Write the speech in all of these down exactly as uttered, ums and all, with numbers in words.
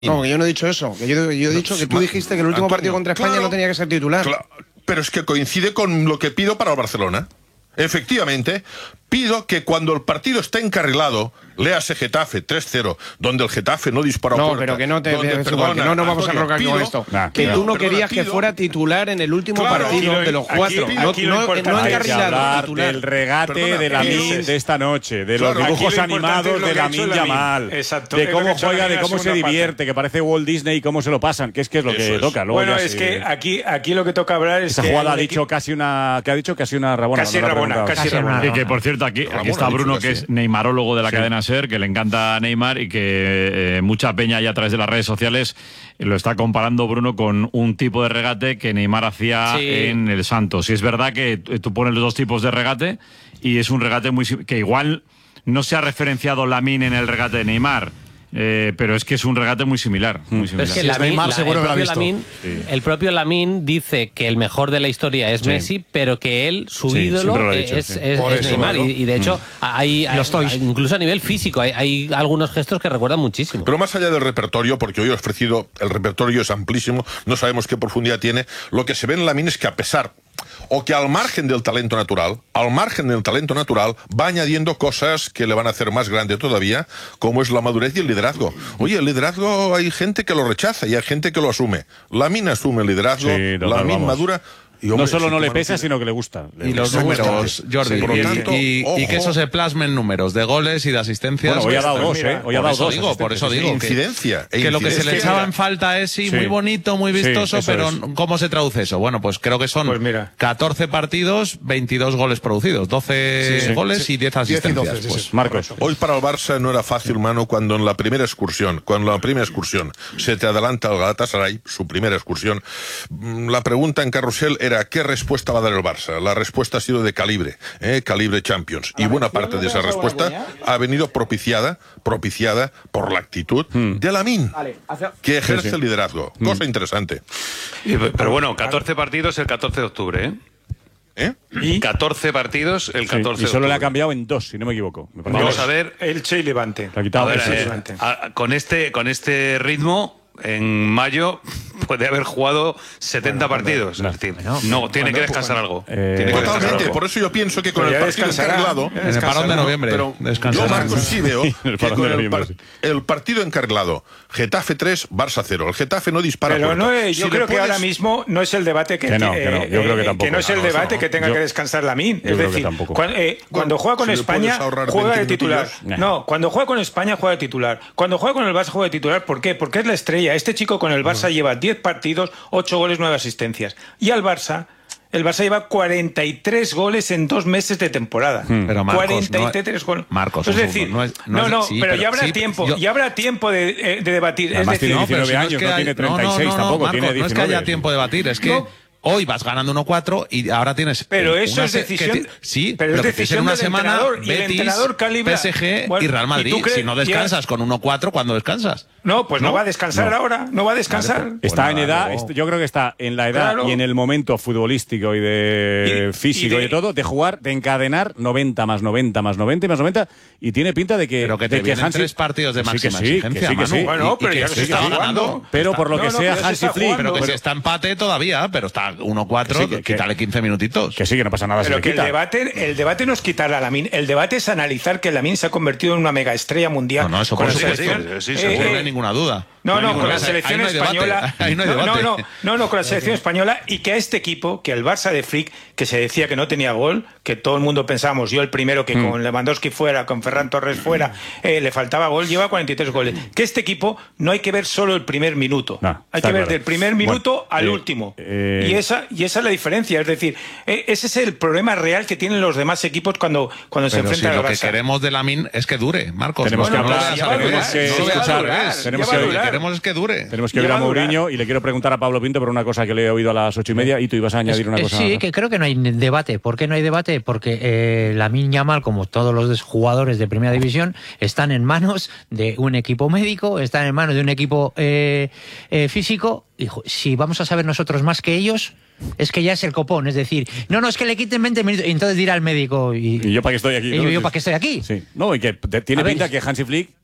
No, que yo no he dicho eso. Que yo, yo he dicho que tú dijiste que el último Antonio, partido contra España claro, no tenía que ser titular. Claro, pero es que coincide con lo que pido para el Barcelona. Efectivamente, pido que cuando el partido está encarrilado, léase Getafe tres cero, donde el Getafe no dispara No, puerta, pero que no te donde, es igual, que no nos vamos Antonio, a rocar pido, con esto. Nah, que no, tú no perdona, querías pido, que fuera titular en el último Claro, partido aquí de los aquí- cuatro. aquí no, lo no, no importante- Hay que encarrilado, hablar titular. del regate Perdona, de Lamine es- de esta noche, de Claro, los aquí dibujos lo importante animados es lo de que ha hecho Lamine Lamine. Yamal, Exacto, de es lo que cómo ha hecho juega, Lamine de en la cómo se segunda parte. divierte, que parece Walt Disney y cómo se lo pasan, que es que es lo que Eso es. toca. Luego Bueno, ya es sí. que aquí, aquí lo que toca hablar es Esa que jugada ha el dicho equipo- casi una, que ha dicho casi una rabona. Casi no lo he rabona, preguntado. casi rabona. Y que, por cierto, aquí, Ramón aquí está ha dicho Bruno, que que sí. es neymarólogo de la Sí. cadena SER, que le encanta Neymar y que eh, mucha peña ya a través de las redes sociales lo está comparando, Bruno, con un tipo de regate que Neymar hacía Sí. en el Santos. Y es verdad que t- tú pones los dos tipos de regate y es un regate muy sim- que igual no se ha referenciado Lamine en el regate de Neymar. Eh, pero es que es un regate muy similar. Muy Pero similar. es que Si es Lamine- Neymar, la- seguro el que lo ha propio visto. Lamine- el propio Lamine dice que el mejor de la historia es Sí. Messi, pero que él, su Sí, ídolo, siempre lo ha es, dicho, es, sí. es- Por es eso, Neymar. claro. Y, y de hecho, hay, hay- Lo estoy. hay- incluso a nivel físico, hay, hay algunos gestos que recuerdan muchísimo. Pero más allá del repertorio, porque hoy he ofrecido, el repertorio es amplísimo, no sabemos qué profundidad tiene, lo que se ve en Lamine es que a pesar, o que al margen del talento natural, al margen del talento natural, va añadiendo cosas que le van a hacer más grande todavía, como es la madurez y el liderazgo. Oye, el liderazgo hay gente que lo rechaza y hay gente que lo asume. Lamine asume el liderazgo, Sí, total, Lamine vamos. madura. Y, No hombre, solo si no tú le no pesa, tienes- sino que le gusta. Le Y los gusta. números, Jordi, Sí, por y, lo tanto, y- y que ojo. eso se plasme en números de goles y de asistencias. Bueno, hoy ha dado Pues, dos, mira, ¿eh? Hoy ha por dado eso dos digo, por eso asistencias, digo. sí. que- Incidencia, e Que lo que se le incidencia. echaba en falta es, sí, Sí. muy bonito, muy Sí, vistoso, eso pero es. ¿cómo se traduce eso? Bueno, pues creo que son Pues mira. catorce partidos, veintidós goles producidos, doce Sí, sí. goles y diez asistencias. doce, sí, pues. sí. Marcos. Hoy para el Barça no era fácil, mano, cuando en la primera excursión, cuando en la primera excursión se te adelanta el Galatasaray, su primera excursión, mm, la pregunta en Carrusel era ¿qué respuesta va a dar el Barça? La respuesta ha sido de calibre, ¿eh? Calibre Champions. Y buena parte de esa respuesta ha venido propiciada, propiciada por la actitud de Lamine, que ejerce Sí, sí. el liderazgo. Cosa interesante. Y, Pero bueno, catorce partidos el catorce de octubre, ¿eh? ¿Eh? Y catorce partidos el Sí, catorce y de solo le ha octubre. cambiado en dos, si no me equivoco. Me parece. Vamos a ver, Elche y Levante. Le ha quitado a ver, ese. eh, Levante. a- con este con este ritmo en mayo puede haber jugado setenta partidos. Es decir, no, tiene que descansar algo. Eh, Tiene que descansar Totalmente, algo. por eso yo pienso que con Pero el ya partido descansará. encarrilado, Ya En el parón de noviembre. pero yo, descansará. Marcos, sí veo el que parón con de el, noviembre, par- sí. el partido encarrilado, Getafe tres, Barça cero. El Getafe no dispara Pero puerta. no, eh, yo Si le creo que puedes- ahora mismo no es el debate que, Que no, tiene, que no, yo creo que eh, tampoco. no es el Ah, no, debate no. que tenga Yo- que descansar Lamine. yo Es creo que decir, tampoco. cuan- eh, cuando juega con si le España, puedes ahorrar juega de veinte titular. minutillos. No, cuando juega con España, juega de titular. Cuando juega con el Barça, juega de titular. ¿Por qué? Porque es la estrella. Este chico con el Barça lleva diez partidos, ocho goles, nueve asistencias. Y al Barça... El Barça lleva cuarenta y tres goles en dos meses de temporada. Pero Marcos, cuarenta y tres no- goles. Marcos, es un decir, segundo, no es- no no, es- no, sí, pero, pero- ya habrá sí, tiempo, yo- ya habrá tiempo de, eh, de debatir. Además es decir, tiene No, pero diecinueve si no es años, que no hay- tiene treinta y seis no, no, no, tampoco, Marcos, tiene no es que haya diecinueve. tiempo de debatir, es que No. hoy vas ganando uno cuatro y ahora tienes. Pero eh, eso una es se- decisión. que ti- sí, pero es que tienes decisión en una del semana entrenador, y el Betis, entrenador calibra. P S G Bueno, y Real ¿y Madrid. tú crees- Si no descansas ya- con uno cuatro, ¿cuándo descansas? No, pues no, ¿No? va a descansar No. ahora, no va a descansar. Vale, Está Pues en nada, edad, luego- est- yo creo que está en la edad Claro. y en el momento futbolístico y de Y- físico y y de, de- todo, de jugar, de encadenar noventa más noventa más noventa y más noventa, y tiene pinta de que, Pero que te de que vienen Hansi- tres partidos de que sí, máxima que sí, exigencia, que sí, que Manu. sí. Bueno, Y- pero y ya que se se está está jugando. ganando. Pero por lo No, que no, sea, pero se Hansi está Flick, jugando. Pero que pero- si está empate todavía, pero está uno cuatro, Sí, que- que- quítale quince minutitos. que sí, que no pasa nada, se Pero le que el quita. debate, el debate no es quitar a Lamine, el debate es analizar que Lamine se ha convertido en una mega estrella mundial. No, no, eso con por la supuesto. selección. Sí, sí, Eh, seguro, no eh, hay ninguna duda. No, hay no, ninguna con la duda. selección Ahí no hay debate. española. Ahí no hay no, debate. no, no, no, con la selección española y que a este equipo, que el Barça de Flick, que se decía que no tenía gol, que todo el mundo pensábamos, yo el primero, que con Lewandowski fuera, con Ferran Torres fuera, eh, le faltaba gol, lleva cuarenta y tres goles. Que este equipo no hay que ver solo el primer minuto. No, hay está que ver claro. del primer minuto Bueno, al eh, último. eh, y, esa, y esa es la diferencia. Es decir, eh, ese es el problema real que tienen los demás equipos cuando, cuando se Pero si enfrentan lo al que Barça. queremos de Lamine es que dure, Marcos. Tenemos no, que no lo hablar, veas ya al va a revés, durar, no lo ya veas va a al durar, revés. ya Tenemos va que- a Lo que durar. queremos es que dure. Tenemos que Ya oír a va a durar. Mourinho y le quiero preguntar a Pablo Pinto por una cosa que le he oído a las ocho y media y tú ibas a añadir una Eh, cosa. Sí, que creo que no hay debate. ¿Por qué no hay debate? Porque eh, Lamine Yamal, como todos los jugadores de Primera División, están en manos de un equipo médico, están en manos de un equipo eh, eh, físico. Y jo, si vamos a saber nosotros más que ellos, es que ya es el copón. Es decir, no, no, es que le quiten veinte minutos. Y entonces dirá el médico. ¿Y, ¿Y yo para qué estoy aquí? y ¿no? yo, yo para qué estoy aquí? Sí. No, y que te- tiene A ver, pinta que Hansi Flick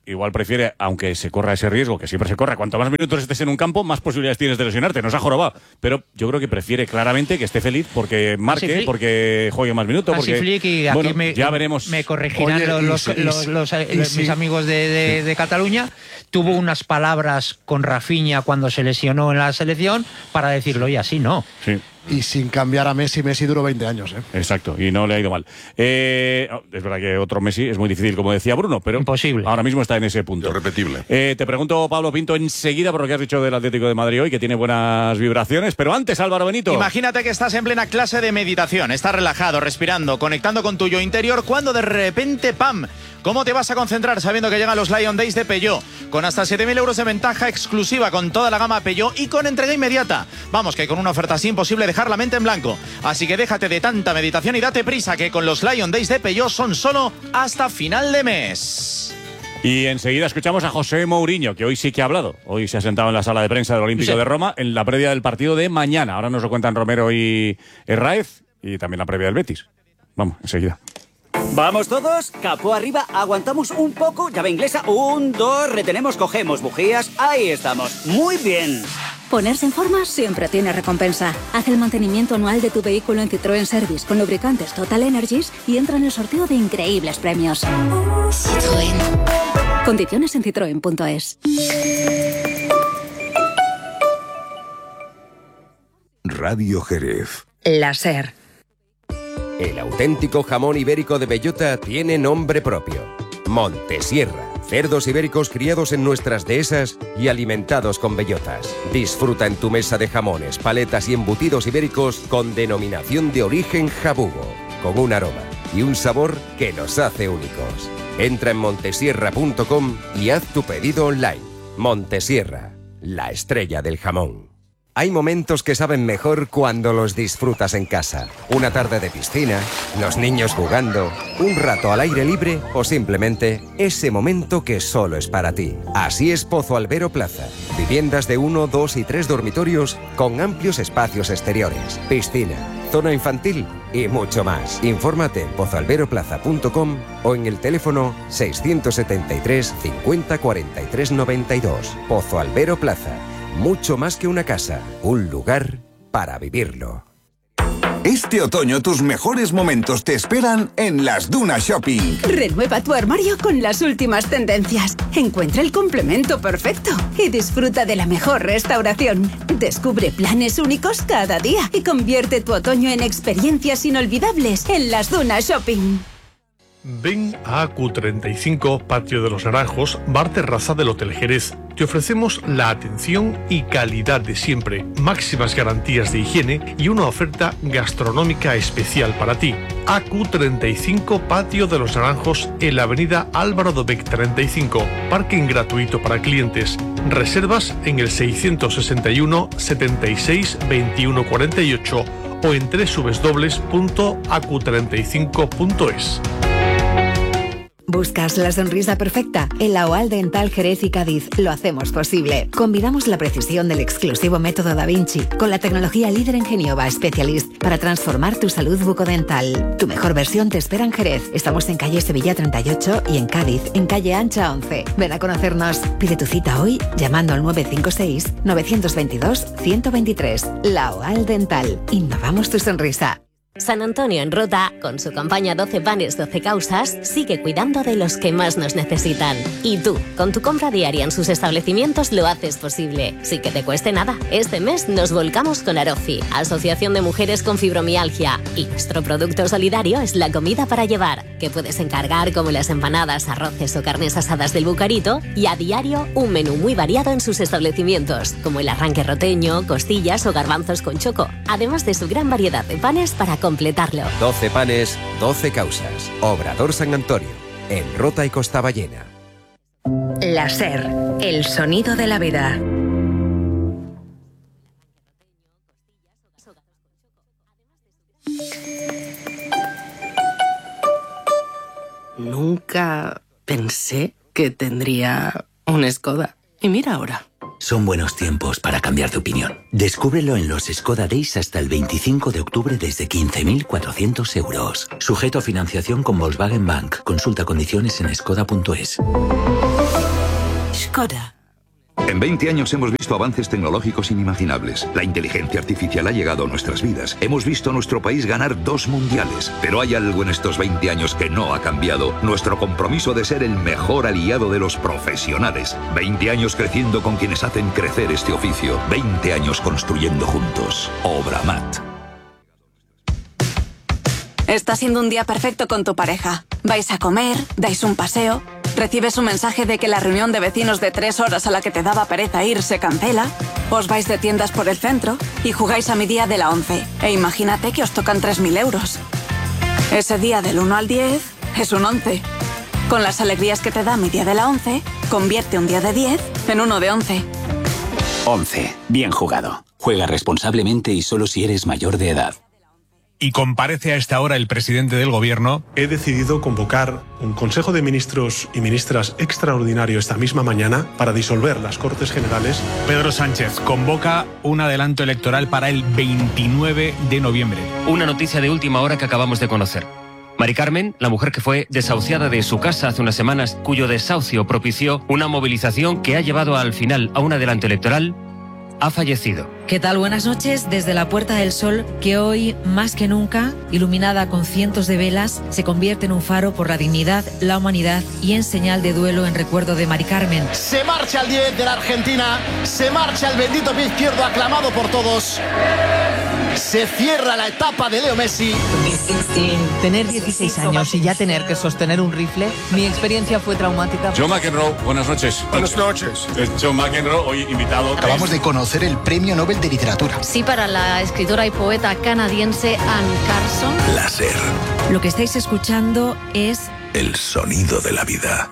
igual prefiere, aunque se corra ese riesgo, que siempre se corre, cuanto más minutos estés en un campo, más posibilidades tienes de lesionarte, nos ha jorobado. Pero yo creo que prefiere claramente que esté feliz porque marque, porque juegue más minutos. Hansi Porque, Flick, y aquí bueno, me, ya veremos. me corregirán Oye, los, y los, si- los- los- y los- si- mis amigos de, de- de Cataluña. Tuvo unas palabras con Rafinha cuando se lesionó en la selección para decirlo, y así no. Sí. Y sin cambiar a Messi, Messi duró veinte años. ¿eh? Exacto, y no le ha ido mal. Eh, es verdad que otro Messi es muy difícil, como decía Bruno, pero Imposible. ahora mismo está en ese punto. Irrepetible. Eh, te pregunto, Pablo Pinto, enseguida por lo que has dicho del Atlético de Madrid hoy, que tiene buenas vibraciones, pero antes, Álvaro Benito. Imagínate que estás en plena clase de meditación, estás relajado, respirando, conectando con tu yo interior, cuando de repente, ¡pam! ¿Cómo te vas a concentrar sabiendo que llegan los Lion Days de Peugeot? Con hasta siete mil euros de ventaja exclusiva con toda la gama Peugeot y con entrega inmediata. Vamos, que con una oferta así imposible dejar la mente en blanco. Así que déjate de tanta meditación y date prisa, que con los Lion Days de Peugeot son solo hasta final de mes. Y enseguida escuchamos a José Mourinho, que hoy sí que ha hablado. Hoy se ha sentado en la sala de prensa del Olímpico Sí. de Roma en la previa del partido de mañana. Ahora nos lo cuentan Romero y Herráez y también la previa del Betis. Vamos, enseguida. Vamos todos, capó arriba, aguantamos un poco, llave inglesa, un, dos, retenemos, cogemos bujías, ahí estamos, muy bien. Ponerse en forma siempre tiene recompensa. Haz el mantenimiento anual de tu vehículo en Citroën Service con lubricantes Total Energies y entra en el sorteo de increíbles premios. Citroën. Condiciones en citroen punto es. Radio Jerez. La SER. El auténtico jamón ibérico de bellota tiene nombre propio. Montesierra. Cerdos ibéricos criados en nuestras dehesas y alimentados con bellotas. Disfruta en tu mesa de jamones, paletas y embutidos ibéricos con denominación de origen jabugo, con un aroma y un sabor que los hace únicos. Entra en montesierra punto com y haz tu pedido online. Montesierra, la estrella del jamón. Hay momentos que saben mejor cuando los disfrutas en casa. Una tarde de piscina, los niños jugando, un rato al aire libre o simplemente ese momento que solo es para ti. Así es Pozo Albero Plaza. Viviendas de uno, dos y tres dormitorios con amplios espacios exteriores, piscina, zona infantil y mucho más. Infórmate en pozo albero plaza punto com o en el teléfono seiscientos setenta y tres cincuenta cuarenta y tres noventa y dos. Pozo Albero Plaza. Mucho más que una casa, un lugar para vivirlo. Este otoño tus mejores momentos te esperan en Las Dunas Shopping. Renueva tu armario con las últimas tendencias. Encuentra el complemento perfecto y disfruta de la mejor restauración. Descubre planes únicos cada día y convierte tu otoño en experiencias inolvidables en Las Dunas Shopping. Ven a A Q treinta y cinco, Patio de los Naranjos, Bar Terraza del Hotel Jerez. Te ofrecemos la atención y calidad de siempre, máximas garantías de higiene y una oferta gastronómica especial para ti. A Q treinta y cinco, Patio de los Naranjos, en la avenida Álvaro Dobech treinta y cinco. Parking gratuito para clientes. Reservas en el seiscientos sesenta y uno, setenta y seis, veintiuno cuarenta y ocho o en doble u doble u doble u punto a q treinta y cinco punto es. ¿Buscas la sonrisa perfecta? En la OAL Dental Jerez y Cádiz lo hacemos posible. Combinamos la precisión del exclusivo método Da Vinci con la tecnología líder en Genioba Specialist para transformar tu salud bucodental. Tu mejor versión te espera en Jerez. Estamos en calle Sevilla treinta y ocho y en Cádiz, en calle Ancha once. Ven a conocernos. Pide tu cita hoy llamando al nueve cinco seis, nueve dos dos, uno cero dos tres. La OAL Dental. Innovamos tu sonrisa. San Antonio en Rota, con su campaña doce panes, doce causas, sigue cuidando de los que más nos necesitan. Y tú, con tu compra diaria en sus establecimientos, lo haces posible, sin que te cueste nada. Este mes nos volcamos con Arofi, Asociación de Mujeres con Fibromialgia, y nuestro producto solidario es la comida para llevar, que puedes encargar como las empanadas, arroces o carnes asadas del Bucarito, y a diario un menú muy variado en sus establecimientos, como el arranque roteño, costillas o garbanzos con choco, además de su gran variedad de panes para completarlo. doce panes, doce causas. Obrador San Antonio, en Rota y Costa Ballena. La SER, el sonido de la vida. Nunca pensé que tendría un Skoda. Y mira ahora. Son buenos tiempos para cambiar de opinión. Descúbrelo en los Skoda Days hasta el veinticinco de octubre desde quince mil cuatrocientos euros. Sujeto a financiación con Volkswagen Bank. Consulta condiciones en skoda punto es. Skoda. En veinte años hemos visto avances tecnológicos inimaginables. La inteligencia artificial ha llegado a nuestras vidas. Hemos visto a nuestro país ganar dos mundiales. Pero hay algo en estos veinte años que no ha cambiado. Nuestro compromiso de ser el mejor aliado de los profesionales. veinte años creciendo con quienes hacen crecer este oficio. veinte años construyendo juntos. Obramat. Está siendo un día perfecto con tu pareja. Vais a comer, dais un paseo, recibes un mensaje de que la reunión de vecinos de tres horas a la que te daba pereza ir se cancela, os vais de tiendas por el centro y jugáis a mi día de la once. E imagínate que os tocan tres mil euros. Ese día del uno al diez es un once. Con las alegrías que te da mi día de la once, convierte un día de diez en uno de once. once. Bien jugado. Juega responsablemente y solo si eres mayor de edad. Y comparece a esta hora el presidente del Gobierno. He decidido convocar un Consejo de Ministros y Ministras extraordinario esta misma mañana para disolver las Cortes Generales. Pedro Sánchez convoca un adelanto electoral para el veintinueve de noviembre. Una noticia de última hora que acabamos de conocer. Mari Carmen, la mujer que fue desahuciada de su casa hace unas semanas, cuyo desahucio propició una movilización que ha llevado al final a un adelanto electoral, ha fallecido. ¿Qué tal? Buenas noches. Desde la Puerta del Sol, que hoy, más que nunca, iluminada con cientos de velas, se convierte en un faro por la dignidad, la humanidad y en señal de duelo en recuerdo de Mari Carmen. Se marcha el diez de la Argentina, se marcha el bendito pie izquierdo aclamado por todos. Se cierra la etapa de Leo Messi. Tener dieciséis años y ya tener que sostener un rifle, mi experiencia fue traumática. Joe McEnroe, buenas noches. Buenas noches. Es Joe McEnroe, hoy invitado. Acabamos de conocer el Premio Nobel de Literatura. Sí, para la escritora y poeta canadiense Anne Carson. Láser. Lo que estáis escuchando es El sonido de la vida.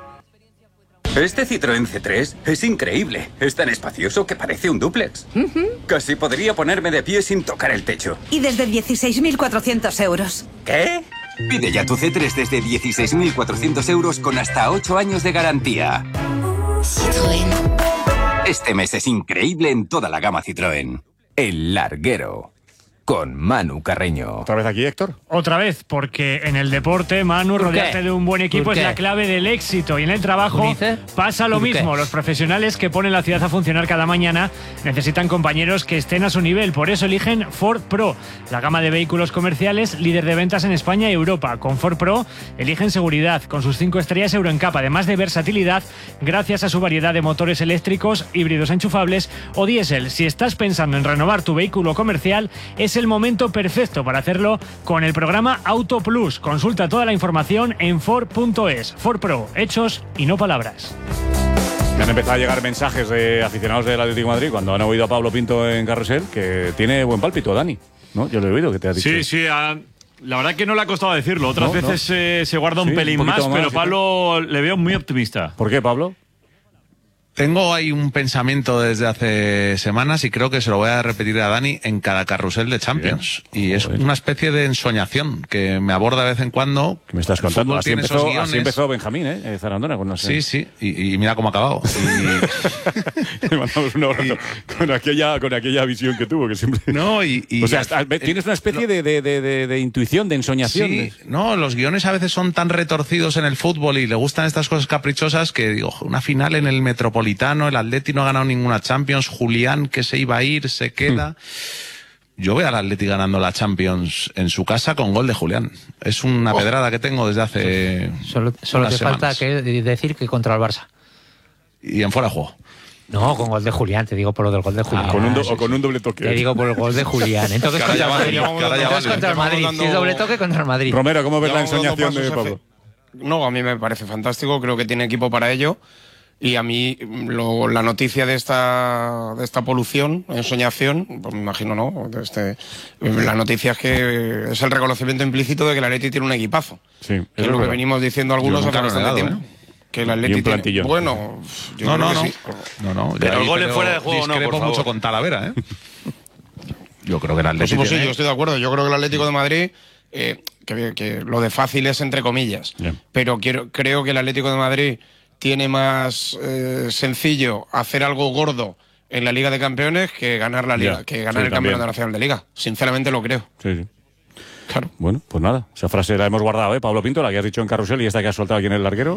Este Citroën C tres es increíble. Es tan espacioso que parece un dúplex. Uh-huh. Casi podría ponerme de pie sin tocar el techo. Y desde dieciséis mil cuatrocientos euros. ¿Qué? Pide ya tu C tres desde dieciséis mil cuatrocientos euros con hasta ocho años de garantía. Citroën. Este mes es increíble en toda la gama Citroën. El Larguero, con Manu Carreño. ¿Otra vez aquí, Héctor? Otra vez, porque en el deporte, Manu, rodearte de un buen equipo es la clave del éxito. Y en el trabajo pasa lo mismo. Los profesionales que ponen la ciudad a funcionar cada mañana necesitan compañeros que estén a su nivel. Por eso eligen Ford Pro, la gama de vehículos comerciales líder de ventas en España y Europa. Con Ford Pro eligen seguridad, con sus cinco estrellas Euro N C A P, además de versatilidad, gracias a su variedad de motores eléctricos, híbridos enchufables o diésel. Si estás pensando en renovar tu vehículo comercial, es el momento perfecto para hacerlo con el programa Auto Plus. Consulta toda la información en Ford punto es. Ford Pro, hechos y no palabras. Me han empezado a llegar mensajes de aficionados del Atlético de Madrid cuando han oído a Pablo Pinto en Carrusel que tiene buen pálpito, Dani. ¿No? Yo lo he oído que te ha dicho. Sí, sí. A, la verdad que no le ha costado decirlo. Otras no, veces no. Eh, se guarda un sí, pelín un más, más, pero sí, Pablo le veo muy optimista. ¿Por qué, Pablo? Tengo ahí un pensamiento desde hace semanas y creo que se lo voy a repetir a Dani en cada carrusel de Champions. Bien. Y es una especie de ensoñación que me aborda de vez en cuando. ¿Qué me estás contando? Así empezó, así empezó Benjamín, ¿eh? Zarandona. Con sí, sí. Y, y mira cómo ha acabado. Y... Le mandamos un abrazo con aquella, con aquella visión que tuvo, que siempre... No, y... y o sea, hasta, tienes una especie de, de, de, de, de intuición, de ensoñación. Sí, no, los guiones a veces son tan retorcidos en el fútbol y le gustan estas cosas caprichosas que, digo, una final en el Metropolitano, el Atleti no ha ganado ninguna Champions, Julián que se iba a ir, se queda. Hmm. Yo veo al Atleti ganando la Champions en su casa con gol de Julián. Es una oh. pedrada que tengo desde hace Solo, solo te semanas. falta que decir que contra el Barça. Y en fuera de juego. No, con gol de Julián, te digo por lo del gol de Julián. Ah, con un do, o con un doble toque. Te digo por el gol de Julián. Entonces contra el Madrid. Entonces contra el Madrid. Si es doble toque, contra el Madrid. Romero, ¿cómo ves la ensoñación de Pablo? No, a mí me parece fantástico. Creo que tiene equipo para ello. Y a mí lo, la noticia de esta de esta polución, ensoñación, pues me imagino, ¿no? Este, la noticia es que es el reconocimiento implícito de que el Atleti tiene un equipazo. Sí, que es lo que venimos diciendo algunos hace bastante negado, tiempo. ¿eh? Que el Atleti tiene... Bueno, yo no, creo no, que no. sí. no, no. Pero el gol es fuera de juego, no, por favor. mucho con Talavera, ¿eh? Yo creo que el Atlético pues, pues, tiene... sí, yo estoy de acuerdo. Yo creo que el Atlético de Madrid... Eh, que, que lo de fácil es entre comillas. Yeah. Pero quiero, creo que el Atlético de Madrid tiene más eh, sencillo hacer algo gordo en la Liga de Campeones que ganar la Liga, yeah. que ganar sí, el Campeonato Nacional de Liga. Sinceramente lo creo. Sí, sí. Claro. Bueno, pues nada, esa frase la hemos guardado, ¿eh? Pablo Pinto, la que has dicho en Carrusel y esta que has soltado aquí en el Larguero.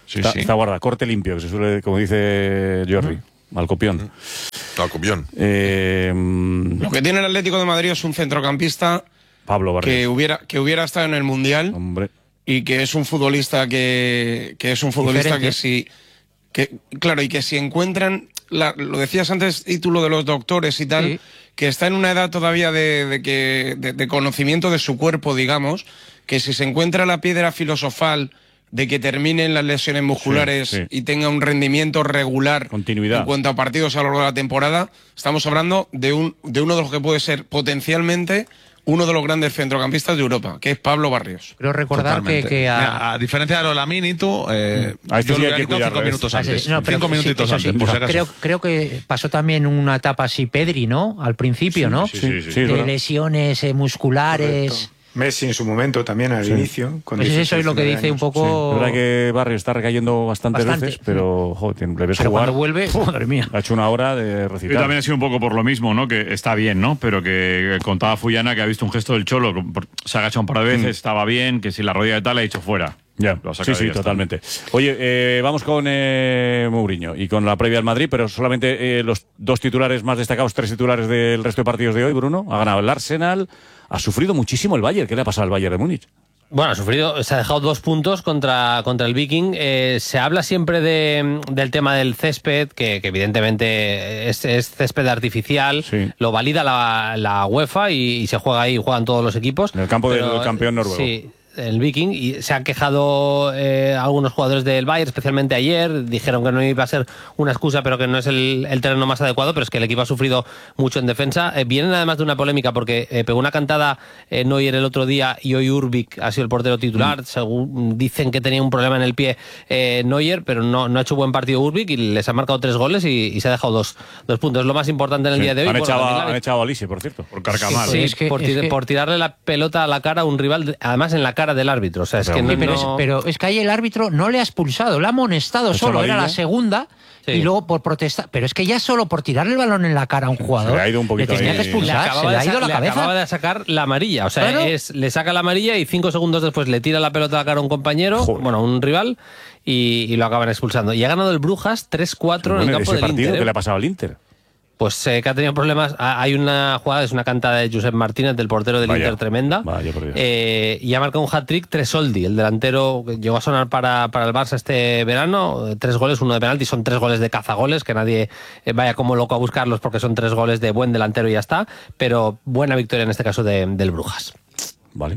Sí, está, sí. está guarda, corte limpio, que se suele, como dice Jordi, mm. al copión. Mm. Al copión. Eh, Lo que tiene el Atlético de Madrid es un centrocampista Pablo Barrios. que hubiera, que hubiera estado en el Mundial. Hombre. Y que es un futbolista que, que es un futbolista Diferente. que si que claro y que si encuentran la, lo decías antes, título de los doctores y tal, Sí. que está en una edad todavía de, de que de, de conocimiento de su cuerpo, digamos, que si se encuentra la piedra filosofal de que terminen las lesiones musculares Sí, sí. y tenga un rendimiento regular Continuidad. en cuanto a partidos a lo largo de la temporada, estamos hablando de un de uno de los que puede ser potencialmente uno de los grandes centrocampistas de Europa, que es Pablo Barrios. Creo recordar que, que a... Mira, a diferencia de lo de Lamine y tú, eh, A este yo sí lo hay hubiera que quitado cuidarlo, cinco ¿eh? minutos Ah, sí, antes. no, pero cinco sí, minutitos eso sí. antes, por si acaso. Creo, creo que pasó también una etapa así Pedri, ¿no? Al principio, ¿no? sí, sí, sí, sí, de verdad. lesiones eh, musculares. Correcto. Messi en su momento también al Sí. inicio. Con Pues eso dieciséis, es lo que diecinueve dice un años. poco... Es verdad que Barrios está recayendo bastantes Bastante. veces, pero joder, tiene- le ves Pero jugar. cuando vuelve, madre mía. Ha hecho una hora de Y recitar. también ha sido un poco por lo mismo, ¿no? Que está bien, ¿no? Pero que contaba Fuyana que ha visto un gesto del Cholo, que por- se ha agachado un par de veces, Mm. estaba bien, que si la rodilla de tal le ha dicho fuera. Ya, Lo ha sí, sacado sí, y ya está. totalmente. Oye, eh, vamos con eh, Mourinho y con la previa al Madrid, pero solamente eh, los dos titulares más destacados, tres titulares del resto de partidos de hoy, Bruno. Ha ganado el Arsenal, ha sufrido muchísimo el Bayern. ¿Qué le ha pasado al Bayern de Múnich? Bueno, ha sufrido, se ha dejado dos puntos contra, contra el Viking. Eh, se habla siempre de, del tema del césped, que, que evidentemente es, es césped artificial, Sí. lo valida la, la UEFA y, y se juega ahí, juegan todos los equipos. En el campo Pero, del campeón noruego. Sí. El Viking, y se han quejado eh, algunos jugadores del Bayern, especialmente ayer, dijeron que no iba a ser una excusa, pero que no es el, el terreno más adecuado, pero es que el equipo ha sufrido mucho en defensa. Eh, vienen además de una polémica porque eh, pegó una cantada eh, Neuer el otro día y hoy Urbik ha sido el portero titular, Mm. según dicen que tenía un problema en el pie eh, Neuer, pero no, no ha hecho buen partido Urbik y les ha marcado tres goles y, y se ha dejado dos, dos puntos. Es lo más importante en el Sí. día de hoy. Han, Bueno, echado, también a- la- han echado a Lise, por cierto, por carcamal. Sí, Es que- por, es tir- que- por tirarle la pelota a la cara a un rival, además en la cara del árbitro. O sea, es Pero, que no, Sí, pero, no- es, pero es que ahí el árbitro no le ha expulsado, le ha amonestado ¿Ha hecho solo, era amarilla? la segunda. Sí. Y luego por protestar. Pero es que ya solo por tirarle el balón en la cara a un jugador. le ha ido un poquito le tenía ahí. que le expulsar, se acababa, le ha de, ido sa- la le cabeza. acababa de sacar la amarilla. O sea, Claro. es, le saca la amarilla y cinco segundos después le tira la pelota a la cara a un compañero, Joder. bueno, a un rival, y, y lo acaban expulsando. Y ha ganado el Brujas tres cuatro en el Bueno, campo ese del partido Inter. que ¿eh? le ha pasado al Inter. Pues eh, que ha tenido problemas. Ha- Hay una jugada, es una cantada de Josep Martínez, del portero del Vaya. Inter, tremenda. Vaya, por Dios. Eh, y ha marcado un hat-trick Tresoldi, el delantero que llegó a sonar para, para el Barça este verano. eh, Tres goles, uno de penalti, son tres goles de cazagoles, que nadie eh, vaya como loco a buscarlos porque son tres goles de buen delantero y ya está. Pero buena victoria en este caso de- del Brujas. Vale.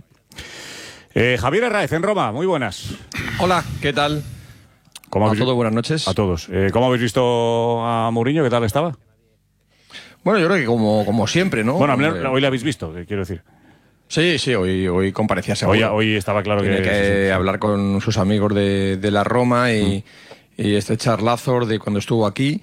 Eh, Javier Herráez, en Roma, muy buenas. Hola, ¿qué tal? ¿Cómo A habéis- todos, buenas noches. A todos. Eh, ¿Cómo habéis visto a Mourinho? ¿Qué tal estaba? Bueno, yo creo que como, como siempre, ¿no? Bueno, Hombre, hoy lo habéis visto, que quiero decir. Sí, sí, hoy, hoy comparecía seguro. Hoy, hoy estaba claro Tiene que... que, sí, sí, sí. hablar con sus amigos de, de la Roma y, y estrechar lazos de cuando estuvo aquí.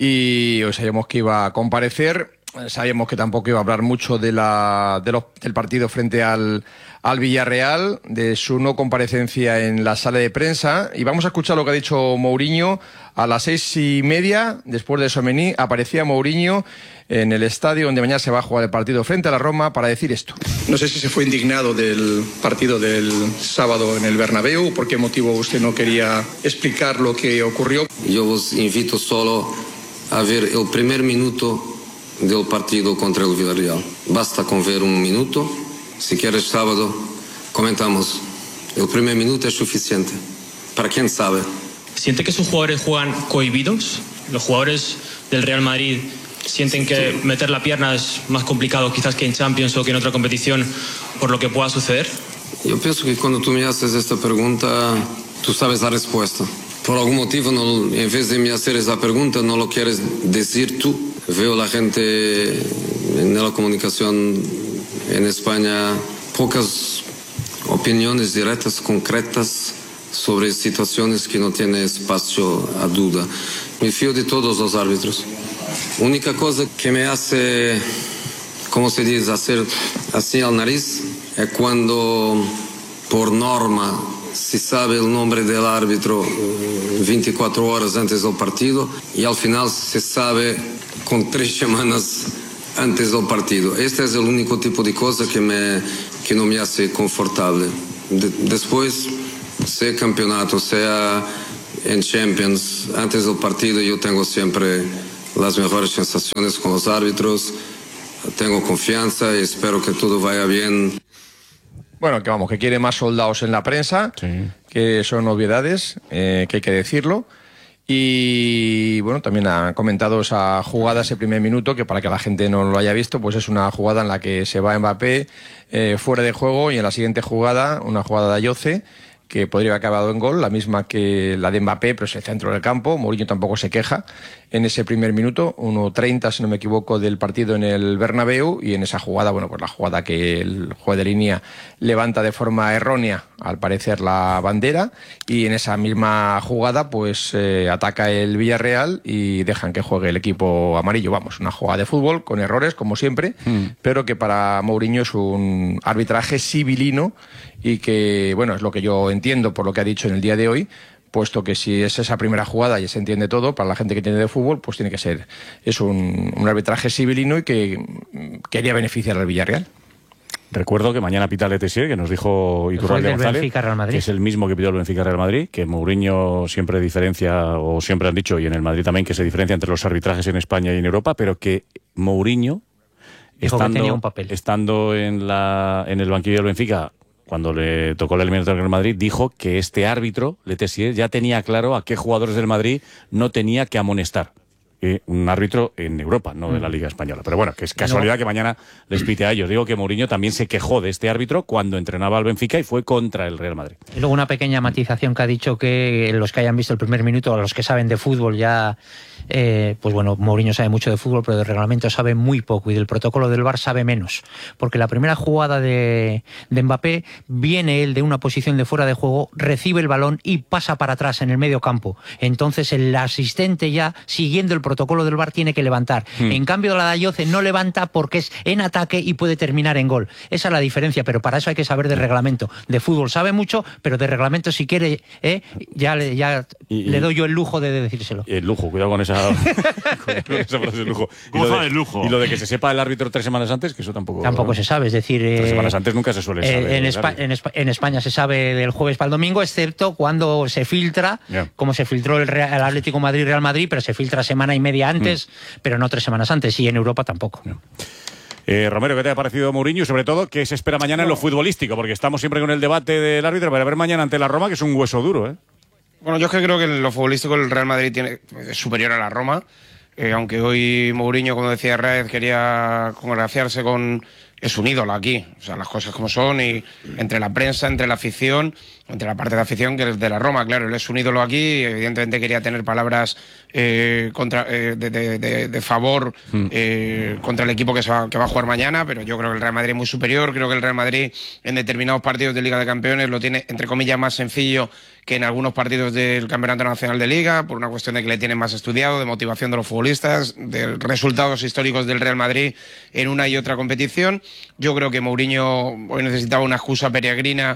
Y hoy sabíamos que iba a comparecer. Sabíamos que tampoco iba a hablar mucho de la, de los, del partido frente al, al Villarreal, de su no comparecencia en la sala de prensa. Y vamos a escuchar lo que ha dicho Mourinho. A las seis y media, después de Somení, aparecía Mourinho en el estadio donde mañana se va a jugar el partido frente a la Roma para decir esto. No sé si se fue indignado del partido del sábado en el Bernabéu, por qué motivo usted no quería explicar lo que ocurrió. Yo os invito solo a ver el primer minuto del partido contra el Villarreal. Basta con ver un minuto. Si quieres sábado, comentamos. El primer minuto es suficiente. Para quien sabe. ¿Siente que sus jugadores juegan cohibidos? ¿Los jugadores del Real Madrid sienten que meter la pierna es más complicado quizás que en Champions o que en otra competición por lo que pueda suceder? Yo pienso que cuando tú me haces esta pregunta, tú sabes la respuesta. Por algún motivo, no, en vez de me hacer esa pregunta, no lo quieres decir tú. Veo la gente en la comunicación en España, pocas opiniones directas, concretas, sobre situaciones que no tienen espacio a duda. Me fío de todos los árbitros. Única cosa que me hace, ¿cómo se dice?, hacer así al nariz, es cuando, por norma, se sabe el nombre del árbitro veinticuatro horas antes del partido y al final se sabe con tres semanas antes del partido. Este es el único tipo de cosa que, me, que no me hace confortable. De, después, sea campeonato, sea en Champions, antes del partido yo tengo siempre las mejores sensaciones con los árbitros, tengo confianza y espero que todo vaya bien. Bueno, que vamos, que quiere más soldados en la prensa, sí. que son obviedades, eh, que hay que decirlo. Y bueno, también ha comentado esa jugada, ese primer minuto, que para que la gente no lo haya visto, pues es una jugada en la que se va Mbappé eh, fuera de juego, y en la siguiente jugada, una jugada de Ayoce, que podría haber acabado en gol, la misma que la de Mbappé, pero es el centro del campo. Mourinho tampoco se queja en ese primer minuto, uno treinta, si no me equivoco, del partido en el Bernabéu, y en esa jugada, bueno, pues la jugada que el juez de línea levanta de forma errónea, al parecer, la bandera, y en esa misma jugada, pues eh, ataca el Villarreal y dejan que juegue el equipo amarillo. Vamos, una jugada de fútbol con errores, como siempre, mm. pero que para Mourinho es un arbitraje civilino, y que, bueno, es lo que yo entiendo por lo que ha dicho en el día de hoy, puesto que si es esa primera jugada y se entiende todo, para la gente que tiene de fútbol, pues tiene que ser es un, un arbitraje civilino y que quería beneficiar al Villarreal. Recuerdo que mañana pita el E T S, que nos dijo Iturralde González, que es el mismo que pidió el Benfica Real Madrid, que Mourinho siempre diferencia, o siempre han dicho, y en el Madrid también, que se diferencia entre los arbitrajes en España y en Europa, pero que Mourinho, estando, estando en, la, en el banquillo del Benfica, cuando le tocó la eliminatoria del Madrid, dijo que este árbitro, Letessier, ya tenía claro a qué jugadores del Madrid no tenía que amonestar. Eh, un árbitro en Europa, no de la Liga Española. Pero bueno, que es casualidad que mañana les pite a ellos. Digo que Mourinho también se quejó de este árbitro cuando entrenaba al Benfica y fue contra el Real Madrid. Y luego una pequeña matización que ha dicho, que los que hayan visto el primer minuto, los que saben de fútbol ya... Eh, pues bueno, Mourinho sabe mucho de fútbol, pero de reglamento sabe muy poco, y del protocolo del V A R sabe menos, porque la primera jugada de, de Mbappé, viene él de una posición de fuera de juego, recibe el balón y pasa para atrás en el medio campo. Entonces el asistente, ya siguiendo el protocolo del V A R, tiene que levantar. Hmm. En cambio la de Ayoce no levanta porque es en ataque y puede terminar en gol. Esa es la diferencia, pero para eso hay que saber de reglamento. De fútbol sabe mucho, pero de reglamento, si quiere, eh, ya, le, ya y, le doy yo el lujo de decírselo. El lujo, cuidado con esa... esa frase de lujo. Y lo de, lujo. Y lo de que se sepa el árbitro tres semanas antes, que eso tampoco... Tampoco se sabe, es decir... Tres eh, semanas antes nunca se suele saber. Eh, en, Espa en, Espa en España se sabe del jueves para el domingo, excepto cuando se filtra, yeah. como se filtró el, Real, el Atlético Madrid-Real Madrid, pero se filtra semana y media antes, mm. pero no tres semanas antes, y en Europa tampoco. Yeah. Eh, Romero, ¿qué te ha parecido Mourinho? Y sobre todo, ¿qué se espera mañana en lo futbolístico? Porque estamos siempre con el debate del árbitro, para ver mañana ante la Roma, que es un hueso duro, ¿eh? Bueno, yo es que creo que en lo futbolístico el Real Madrid tiene, es superior a la Roma. Eh, aunque hoy Mourinho, como decía Raez, quería congraciarse con... Es un ídolo aquí, o sea, las cosas como son, y entre la prensa, entre la afición, entre la parte de afición que es de la Roma, claro, él es un ídolo aquí, y evidentemente quería tener palabras eh, contra, eh, de, de, de, de favor eh, contra el equipo que, se va, que va a jugar mañana, pero yo creo que el Real Madrid es muy superior, creo que el Real Madrid en determinados partidos de Liga de Campeones lo tiene, entre comillas, más sencillo que en algunos partidos del Campeonato Nacional de Liga, por una cuestión de que le tienen más estudiado, de motivación de los futbolistas, de resultados históricos del Real Madrid en una y otra competición. Yo creo que Mourinho hoy necesitaba una excusa peregrina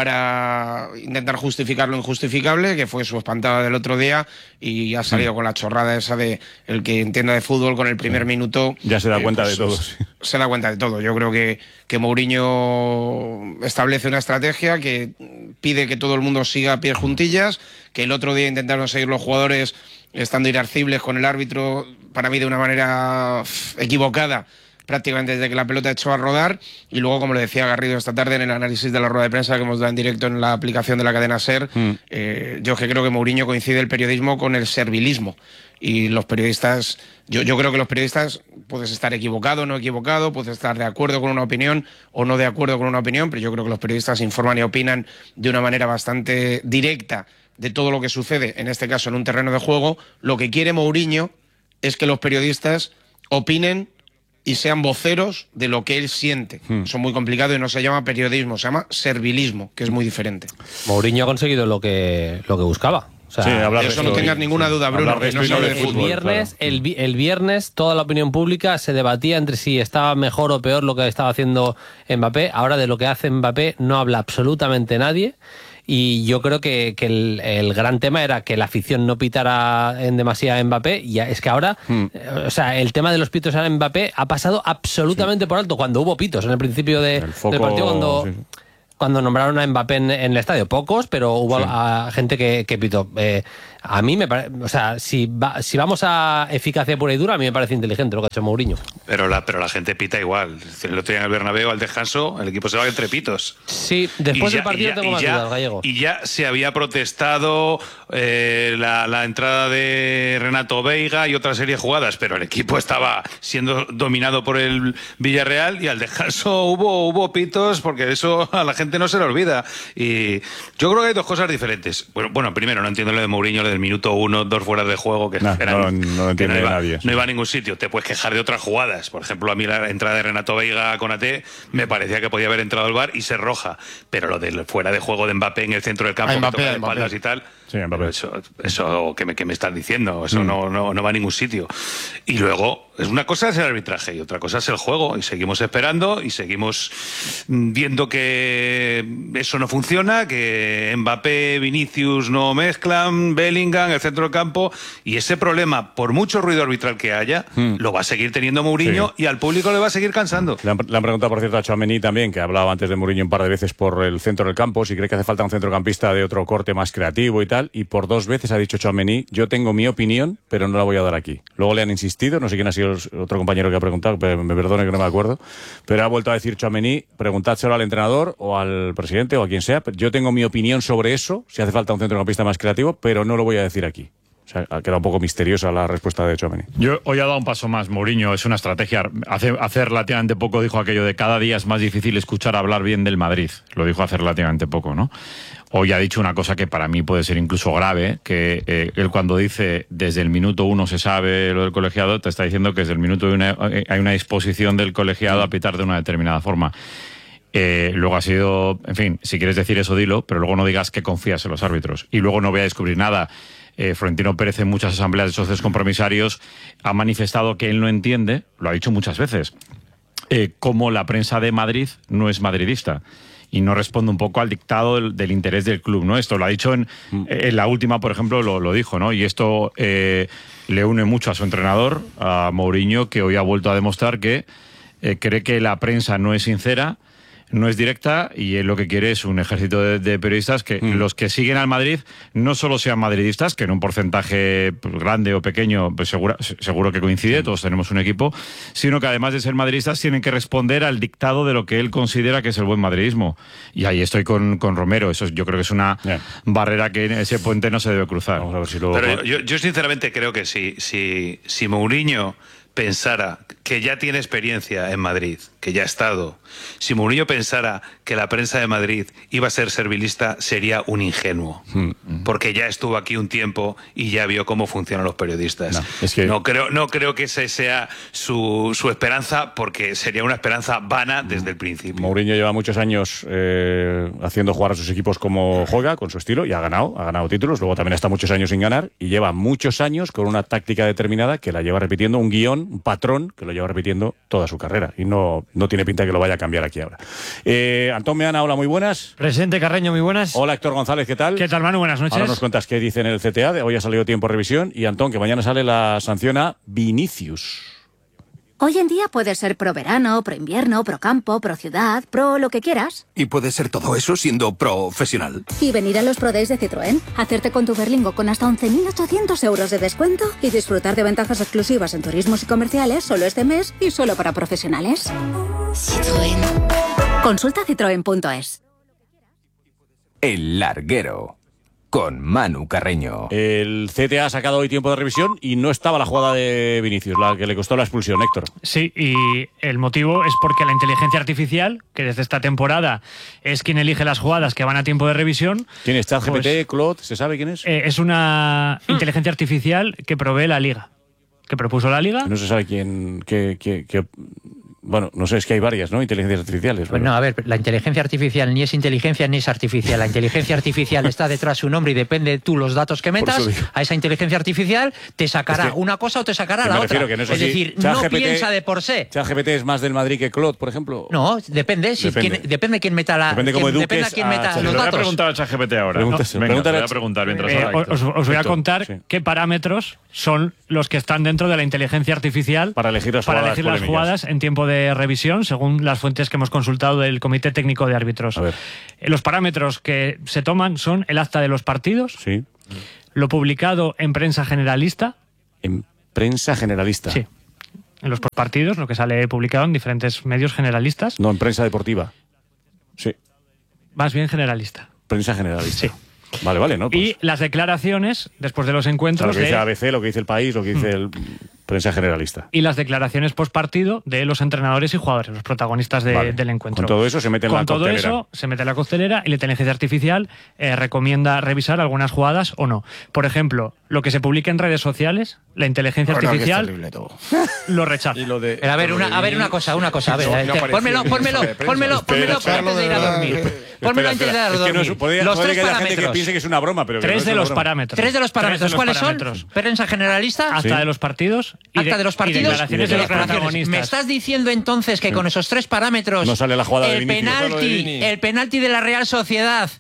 para intentar justificar lo injustificable, que fue su espantada del otro día, y ha salido con la chorrada esa de el que entienda de fútbol con el primer minuto. Ya se da eh, cuenta pues, de todo. Se da cuenta de todo. Yo creo que, que Mourinho establece una estrategia que pide que todo el mundo siga a pies juntillas, que el otro día intentaron seguir los jugadores estando irascibles con el árbitro, para mí de una manera equivocada, prácticamente desde que la pelota echó a rodar, y luego, como le decía Garrido esta tarde en el análisis de la rueda de prensa que hemos dado en directo en la aplicación de la cadena SER, mm. eh, yo que creo que Mourinho coincide el periodismo con el servilismo, y los periodistas, yo, yo creo que los periodistas puedes estar equivocado o no equivocado, puedes estar de acuerdo con una opinión o no de acuerdo con una opinión, pero yo creo que los periodistas informan y opinan de una manera bastante directa de todo lo que sucede, en este caso en un terreno de juego. Lo que quiere Mourinho es que los periodistas opinen y sean voceros de lo que él siente. Hmm. Eso es muy complicado y no se llama periodismo, se llama servilismo, que es muy diferente. Mourinho ha conseguido lo que, lo que buscaba. O sea, sí, hablar de eso no tengas ninguna duda, Bruno, que no se hable de fútbol. El viernes, claro. el, el viernes toda la opinión pública se debatía entre si estaba mejor o peor lo que estaba haciendo Mbappé. Ahora de lo que hace Mbappé no habla absolutamente nadie. Y yo creo que, que el, el gran tema era que la afición no pitara en demasía a Mbappé. Y es que ahora, hmm. o sea, el tema de los pitos a Mbappé ha pasado absolutamente sí. por alto. Cuando hubo pitos en el principio de, el foco, del partido, cuando... Sí. cuando nombraron a Mbappé en, en el estadio. Pocos, pero hubo sí. a, gente que, que pitó. Eh, a mí me parece, o sea, si, va, si vamos a eficacia pura y dura, a mí me parece inteligente lo que ha hecho Mourinho. Pero la, pero la gente pita igual. El otro día en el Bernabéu, al descanso, el equipo se va entre pitos. Sí, después ya, del partido ya, tengo más ya, dudas, Gallego. Y ya se había protestado eh, la, la entrada de Renato Veiga y otra serie de jugadas, pero el equipo estaba siendo dominado por el Villarreal y al descanso hubo, hubo pitos, porque eso a la gente no se le olvida. Y yo creo que hay dos cosas diferentes. Bueno, bueno primero, no entiendo lo de Mourinho, lo del minuto uno, dos fueras de juego, que, no, eran, no, no lo entiende que no iba, nadie. No iba a ningún sitio. Te puedes quejar de otras jugadas. Por ejemplo, a mí la entrada de Renato Veiga con A T me parecía que podía haber entrado al V A R y ser roja. Pero lo del fuera de juego de Mbappé en el centro del campo, Mbappé, que toca de Mbappé. espaldas y tal, sí, eso, eso que me, que me estás diciendo, eso mm. no, no, no va a ningún sitio. Y luego, es una cosa es el arbitraje y otra cosa es el juego. Y seguimos esperando y seguimos viendo que eso no funciona, que Mbappé, Vinicius no mezclan, Bellingham, el centro del campo. Y ese problema, por mucho ruido arbitral que haya, mm. lo va a seguir teniendo Mourinho sí. y al público le va a seguir cansando. Le han, le han preguntado, por cierto, a Tchouaméni también, que hablaba antes de Mourinho un par de veces por el centro del campo, si cree que hace falta un centrocampista de otro corte más creativo y tal. Y por dos veces ha dicho Tchouaméni, yo tengo mi opinión, pero no la voy a dar aquí. Luego le han insistido, no sé quién ha sido otro compañero que ha preguntado, pero me perdone que no me acuerdo, pero ha vuelto a decir Tchouaméni, preguntádselo al entrenador o al presidente o a quien sea, yo tengo mi opinión sobre eso, si hace falta un centrocampista más creativo, pero no lo voy a decir aquí. O sea, ha quedado un poco misteriosa la respuesta de Tchouaméni. Yo hoy ha dado un paso más. Mourinho es una estrategia. Hace, hace relativamente poco dijo aquello de cada día es más difícil escuchar hablar bien del Madrid. Lo dijo hace relativamente poco, ¿no? Hoy ha dicho una cosa que para mí puede ser incluso grave, que eh, él cuando dice desde el minuto uno se sabe lo del colegiado, te está diciendo que desde el minuto uno hay una disposición del colegiado a pitar de una determinada forma. Eh, luego ha sido, en fin, si quieres decir eso, dilo, pero luego no digas que confías en los árbitros. Y luego no voy a descubrir nada. Eh, Florentino Pérez en muchas asambleas de socios compromisarios ha manifestado que él no entiende, lo ha dicho muchas veces, eh, cómo la prensa de Madrid no es madridista y no responde un poco al dictado del, del interés del club, ¿no? Esto lo ha dicho en, en la última, por ejemplo, lo, lo dijo, ¿no? Y esto eh, le une mucho a su entrenador, a Mourinho, que hoy ha vuelto a demostrar que eh, cree que la prensa no es sincera, no es directa y él lo que quiere es un ejército de, de periodistas que mm. los que siguen al Madrid no solo sean madridistas, que en un porcentaje pues, grande o pequeño pues seguro, seguro que coincide, mm. todos tenemos un equipo, sino que además de ser madridistas tienen que responder al dictado de lo que él considera que es el buen madridismo. Y ahí estoy con, con Romero, eso yo creo que es una yeah. barrera que en ese puente no se debe cruzar. Vamos a ver si luego... Pero yo, yo sinceramente creo que si, si, si Mourinho pensara que ya tiene experiencia en Madrid, que ya ha estado, si Mourinho pensara que la prensa de Madrid iba a ser servilista, sería un ingenuo, mm. porque ya estuvo aquí un tiempo y ya vio cómo funcionan los periodistas. No, es que... no, creo, no creo que esa sea su, su esperanza, porque sería una esperanza vana desde el principio. Mourinho lleva muchos años eh, haciendo jugar a sus equipos como juega, con su estilo, y ha ganado, ha ganado títulos, luego también está muchos años sin ganar, y lleva muchos años con una táctica determinada que la lleva repitiendo, un guión, un patrón que lo lleva repitiendo toda su carrera, y no, no tiene pinta que lo vaya a cambiar aquí ahora. Eh, Antón Meana, hola, muy buenas. Presente, Carreño, muy buenas. Hola, Héctor González, ¿qué tal? ¿Qué tal, Manu? Buenas noches. Ahora nos cuentas qué dice en el C T A, de hoy ha salido tiempo de revisión, y Antón, que mañana sale la sanción a Vinicius. Hoy en día puedes ser pro verano, pro invierno, pro campo, pro ciudad, pro lo que quieras. Y puedes ser todo eso siendo profesional. Y venir a los Pro Days de Citroën, hacerte con tu Berlingo con hasta once mil ochocientos euros de descuento y disfrutar de ventajas exclusivas en turismos y comerciales solo este mes y solo para profesionales. Citroën. Consulta citroen punto es. El Larguero, con Manu Carreño. El C T A ha sacado hoy tiempo de revisión y no estaba la jugada de Vinicius, la que le costó la expulsión, Héctor. Sí, y el motivo es porque la inteligencia artificial, que desde esta temporada es quien elige las jugadas que van a tiempo de revisión... ¿Quién es? ChatGPT, pues, Claude? ¿Se sabe quién es? Eh, es una hmm. inteligencia artificial que provee la Liga, que propuso la Liga. No se sabe quién... Qué, qué, qué... Bueno, no sé, es que hay varias, ¿no? Inteligencias artificiales. Bueno, a ver, la inteligencia artificial ni es inteligencia ni es artificial. La inteligencia artificial está detrás de su nombre y depende de tú los datos que metas. A esa inteligencia artificial te sacará es que, una cosa o te sacará la otra. Que no es, es decir, no G P T, piensa de por sí. ¿ChatGPT es más del Madrid que Claude, por ejemplo? No, depende. Si depende. Quién, depende quién meta la. Depende cómo depende a quién meta a los datos. Voy a preguntar a ChatGPT ahora. Pregúntase, no, venga, pregúntale, voy a preguntar mientras eh, habla, os, os voy a contar sí. qué parámetros son los que están dentro de la inteligencia artificial para elegir las para jugadas, elegir las jugadas en tiempo de de revisión, según las fuentes que hemos consultado del Comité Técnico de Árbitros. A ver. Eh, Los parámetros que se toman son el acta de los partidos, Sí. lo publicado en prensa generalista. En prensa generalista. Sí. En los partidos, lo que sale publicado en diferentes medios generalistas. No, en prensa deportiva. Sí. Más bien generalista. Prensa generalista. Sí. Vale, vale, ¿no? Pues, Y las declaraciones, después de los o sea, encuentros, lo que dice de- A B C, lo que dice El País, lo que dice el prensa generalista. y las declaraciones post partido de los entrenadores y jugadores, los protagonistas de- Vale. del encuentro. Con todo eso se mete en Con la todo coctelera. eso se mete en la costelera y la inteligencia artificial eh, recomienda revisar algunas jugadas o no. Por ejemplo, lo que se publica en redes sociales, la inteligencia Bueno, que es artificial terrible todo. lo rechaza. Pero a ver, una, a ver una cosa, una cosa. A ver, eh, te- pónmelo, pónmelo, pónmelo, pónmelo antes de ir a dormir. Pónmelo antes de ir a Es que no dormir. es, puede, Los puede tres que haya gente que parámetros. piense que es una broma, pero que Tres no es de una los broma. parámetros. Tres de los parámetros. Tres de los ¿Cuáles parámetros. son? Prensa generalista. Acta Sí. de los partidos y Acta de los partidos. y declaraciones y de los declaraciones. protagonistas. ¿Me estás diciendo entonces que con esos tres parámetros No sale la jugada de el Vinicius. Solo de penalti, Vini. el penalti de la Real Sociedad,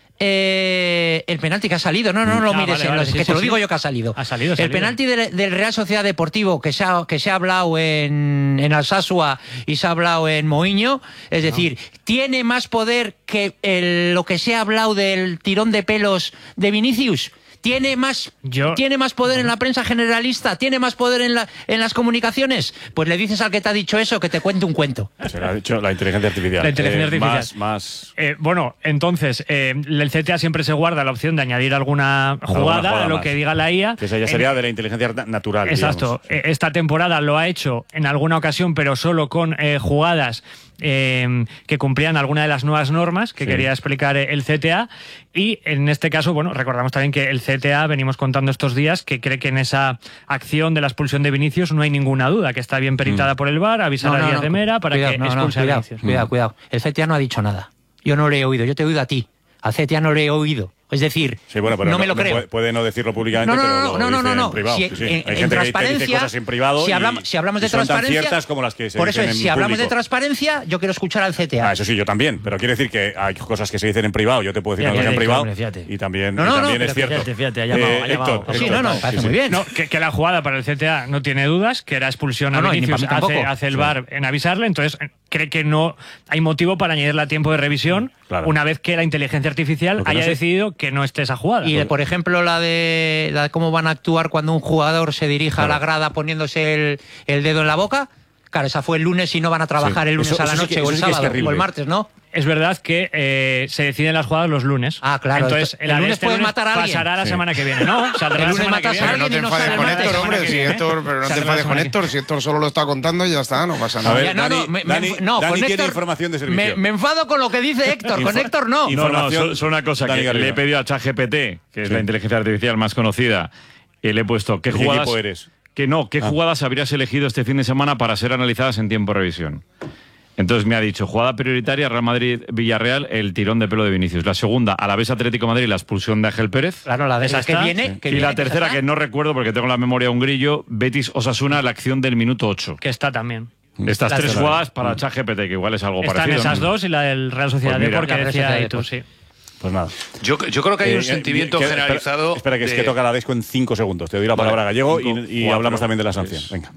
eh, el penalti que ha salido, no, no, no lo Ah, mires, vale, en vale, los- sí, que sí, te lo sí. digo yo que ha salido. Ha salido, ha El salido. penalti del, del Real Sociedad Deportivo que se ha, que se ha hablado en, en Alsasua y se ha hablado en Moiño, es decir, tiene más poder que el- lo que se ha hablado del tirón de pelos de Vinicius. Tiene más, Yo- tiene más poder en la prensa generalista, tiene más poder en, la, en las comunicaciones. Pues le dices al que te ha dicho eso que te cuente un cuento. Se lo ha dicho la inteligencia artificial. La inteligencia Eh, artificial. Más, más... Eh, bueno, entonces, eh, el C T A siempre se guarda la opción de añadir alguna jugada, jugada a lo más. que diga la I A. Que esa ya En- sería de la inteligencia na- natural. Exacto. digamos. Eh, Esta temporada lo ha hecho en alguna ocasión, pero solo con eh, jugadas eh, que cumplían alguna de las nuevas normas que Sí. quería explicar eh, el C T A. Y en este caso, bueno, recordamos también que el C T A, venimos contando estos días, que cree que en esa acción de la expulsión de Vinicius no hay ninguna duda, que está bien peritada por el V A R, avisar No, a no, Díaz no, de Mera para cuidado, que no, no, expulse a cuidado, Vinicius. cuidado, cuidado. El C T A no ha dicho nada. Yo no le he oído, yo te he oído a ti. Al C T A no le he oído. Es decir, Sí, bueno, pero no me lo creo. Puede, puede no decirlo públicamente, No, no, pero no, lo no, no, dice no, no. en privado. Si- Sí, sí. en- Hay en gente que dice- que dice transparencia, cosas en privado si y- hablamos, si hablamos de y son tan transparencia, ciertas como las que se por eso dicen es, en si hablamos de público. transparencia, yo quiero escuchar al C T A. Ah, eso sí, yo también. Pero quiere decir que hay cosas que se dicen en privado. Yo te puedo decir Fíjate, una cosa en fíjate, privado. hombre, fíjate. Y también, No, y no, también no, es pero cierto. fíjate, fíjate, ha llamado, Eh, ha llamado. Héctor, Sí, Héctor, no, no, me parece sí, muy sí. bien. No, que, que la jugada para el C T A no tiene dudas, que era expulsión a No, no, y ni Vinicius, para mí hace, tampoco. hace el V A R en avisarle, entonces eh, cree que no hay motivo para añadirle a tiempo de revisión Claro. una vez que la inteligencia artificial Lo que no haya sé- decidido que no esté esa jugada. Y, de, por ejemplo, la de, la de cómo van a actuar cuando un jugador se dirija a la grada poniéndose el, el dedo en la boca. Claro, esa fue el lunes y no van a trabajar Sí. el lunes Eso- a la eso sí noche que- o el eso sí que es sábado o terrible. el martes, ¿no? Es verdad que eh, se deciden las jugadas los lunes. Ah, claro. Entonces, El la de lunes este puedes lunes matar a alguien. pasará la Sí. semana que viene, ¿no? Saldrá El la lunes semana que matas a viene. Pero no alguien te y no enfades sale con el martes. Héctor, hombre. semana que Si viene, Héctor, pero no te Saldrá la enfades con semana que Héctor. Si Héctor solo lo está contando y ya está, no pasa A nada. ver, Ya, no, Dani, no, me- me- Dani, no, Dani con quiere Héctor información de Me, servicio. me enfado con lo que dice Héctor, con Info- Héctor no. Info- No, no, Información- solo, solo una cosa, Dani que Garrido. le he pedido a ChatGPT, que es Sí. la inteligencia artificial más conocida, y le he puesto qué ¿De qué jugadas... equipo eres? Que no, ¿qué Ah. jugadas habrías elegido este fin de semana para ser analizadas en tiempo de revisión? Entonces me ha dicho, jugada prioritaria, Real Madrid-Villarreal, el tirón de pelo de Vinicius. La segunda, Alavés Atlético de Madrid, la expulsión de Ángel Pérez. Claro, la de Esa esas que está. viene. Que y viene, la tercera, esa que está. no recuerdo porque tengo en la memoria un grillo, Betis-Osasuna, la acción del minuto ocho. Que está también. Estas La tres tercera. jugadas para ChatGPT, que igual es algo Están parecido. esas ¿no? dos y la del Real Sociedad Pues de mira, porque la Real decía Sociedad ahí tú, de sí. Pues nada. Yo, yo creo que hay Eh, un eh, sentimiento que- generalizado. Espera, espera, que es de- que toca la Desco en cinco segundos. Te doy la palabra Vale, Gallego cinco, y, y cuatro, hablamos también de la tres, sanción. Venga.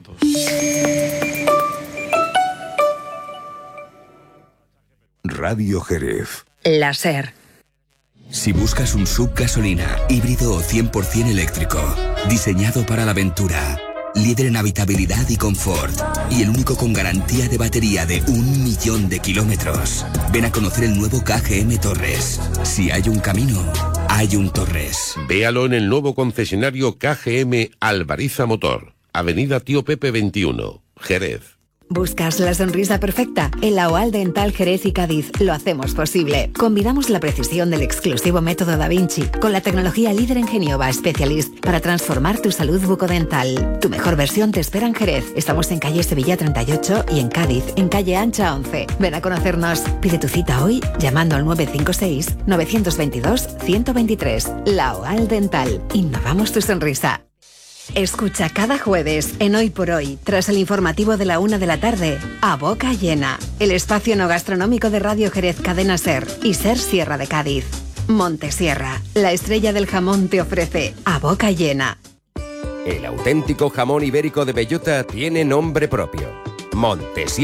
Radio Jerez. La SER. Si buscas un sub gasolina, híbrido o cien por ciento eléctrico, diseñado para la aventura, líder en habitabilidad y confort, y el único con garantía de batería de un millón de kilómetros, ven a conocer el nuevo K G M Torres. Si hay un camino, hay un Torres. Véalo en el nuevo concesionario K G M Alvariza Motor, Avenida Tío Pepe veintiuno, Jerez. ¿Buscas la sonrisa perfecta? En la O A L Dental Jerez y Cádiz lo hacemos posible. Combinamos la precisión del exclusivo método Da Vinci con la tecnología líder en Genioba Specialist para transformar tu salud bucodental. Tu mejor versión te espera en Jerez. Estamos en calle Sevilla treinta y ocho y en Cádiz, en calle Ancha once. Ven a conocernos. Pide tu cita hoy llamando al nueve cinco seis, nueve dos dos, uno dos tres. La O A L Dental. Innovamos tu sonrisa. Escucha cada jueves en Hoy por Hoy, tras el informativo de la una de la tarde, A Boca Llena, el espacio no gastronómico de Radio Jerez Cadena SER y SER Sierra de Cádiz. Montesierra, la estrella del jamón, te ofrece A Boca Llena. El auténtico jamón ibérico de bellota tiene nombre propio: Montesierra.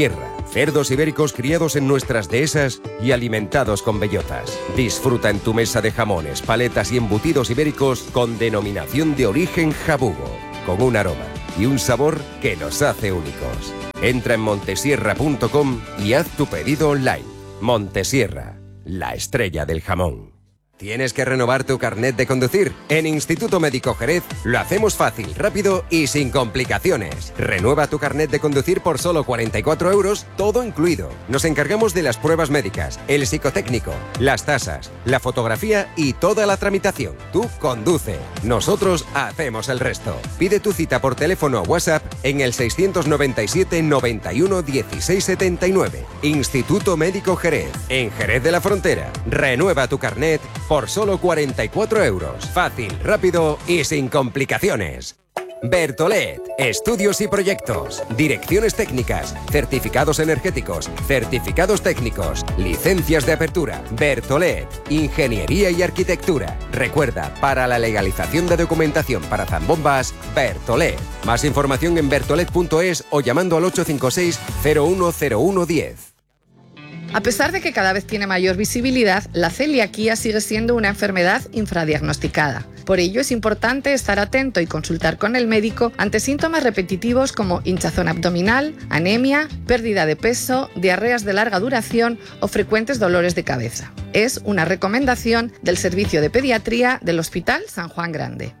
Cerdos ibéricos criados en nuestras dehesas y alimentados con bellotas. Disfruta en tu mesa de jamones, paletas y embutidos ibéricos con denominación de origen jabugo, con un aroma y un sabor que los hace únicos. Entra en montesierra punto com y haz tu pedido online. Montesierra, la estrella del jamón. ¿Tienes que renovar tu carnet de conducir? En Instituto Médico Jerez lo hacemos fácil, rápido y sin complicaciones. Renueva tu carnet de conducir por solo cuarenta y cuatro euros, todo incluido. Nos encargamos de las pruebas médicas, el psicotécnico, las tasas, la fotografía y toda la tramitación. Tú conduce. Nosotros hacemos el resto. Pide tu cita por teléfono o WhatsApp en el seiscientos noventa y siete, noventa y uno, dieciséis setenta y nueve. Instituto Médico Jerez. En Jerez de la Frontera. Renueva tu carnet por solo cuarenta y cuatro euros. Fácil, rápido y sin complicaciones. Bertolet, estudios y proyectos, direcciones técnicas, certificados energéticos, certificados técnicos, licencias de apertura. Bertolet, ingeniería y arquitectura. Recuerda, para la legalización de documentación para zambombas, Bertolet. Más información en bertolet punto es o llamando al ocho cinco seis, cero uno cero uno diez. A pesar de que cada vez tiene mayor visibilidad, la celiaquía sigue siendo una enfermedad infradiagnosticada. Por ello es importante estar atento y consultar con el médico ante síntomas repetitivos como hinchazón abdominal, anemia, pérdida de peso, diarreas de larga duración o frecuentes dolores de cabeza. Es una recomendación del Servicio de Pediatría del Hospital San Juan Grande.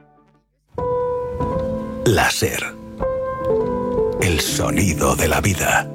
Láser. El sonido de la vida.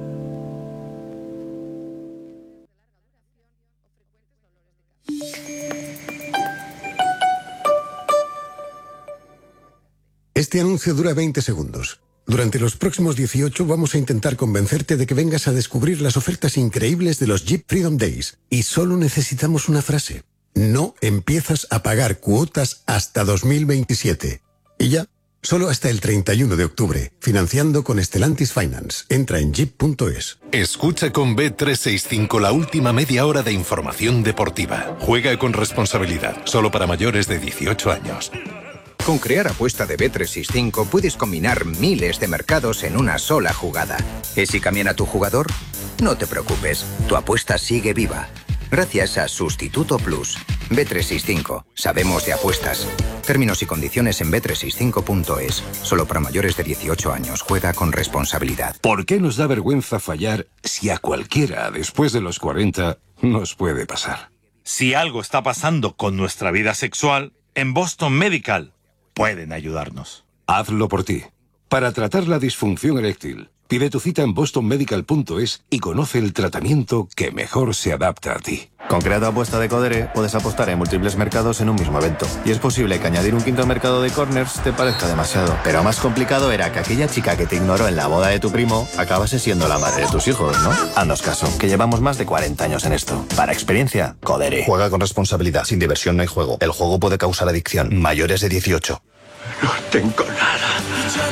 Este anuncio dura veinte segundos. Durante los próximos dieciocho vamos a intentar convencerte de que vengas a descubrir las ofertas increíbles de los Jeep Freedom Days. Y solo necesitamos una frase. No empiezas a pagar cuotas hasta dos mil veintisiete. Y ya, solo hasta el treinta y uno de octubre. Financiando con Stellantis Finance. Entra en jeep punto es. Escucha con B trescientos sesenta y cinco la última media hora de información deportiva. Juega con responsabilidad. Solo para mayores de dieciocho años. Con Crear Apuesta de B trescientos sesenta y cinco puedes combinar miles de mercados en una sola jugada. ¿Y si cambian a tu jugador? No te preocupes, tu apuesta sigue viva. Gracias a Sustituto Plus. B trescientos sesenta y cinco. Sabemos de apuestas. Términos y condiciones en b trescientos sesenta y cinco punto es. Solo para mayores de dieciocho años. Juega con responsabilidad. ¿Por qué nos da vergüenza fallar si a cualquiera después de los cuarenta nos puede pasar? Si algo está pasando con nuestra vida sexual, en Boston Medical pueden ayudarnos. Hazlo por ti. Para tratar la disfunción eréctil, pide tu cita en boston medical punto es y conoce el tratamiento que mejor se adapta a ti. Con Creado Apuesta de Codere puedes apostar en múltiples mercados en un mismo evento. Y es posible que añadir un quinto mercado de corners te parezca demasiado. Pero más complicado era que aquella chica que te ignoró en la boda de tu primo acabase siendo la madre de tus hijos, ¿no? Haznos caso, que llevamos más de cuarenta años en esto. Para experiencia, Codere. Juega con responsabilidad. Sin diversión no hay juego. El juego puede causar adicción. Mayores de dieciocho. No tengo nada.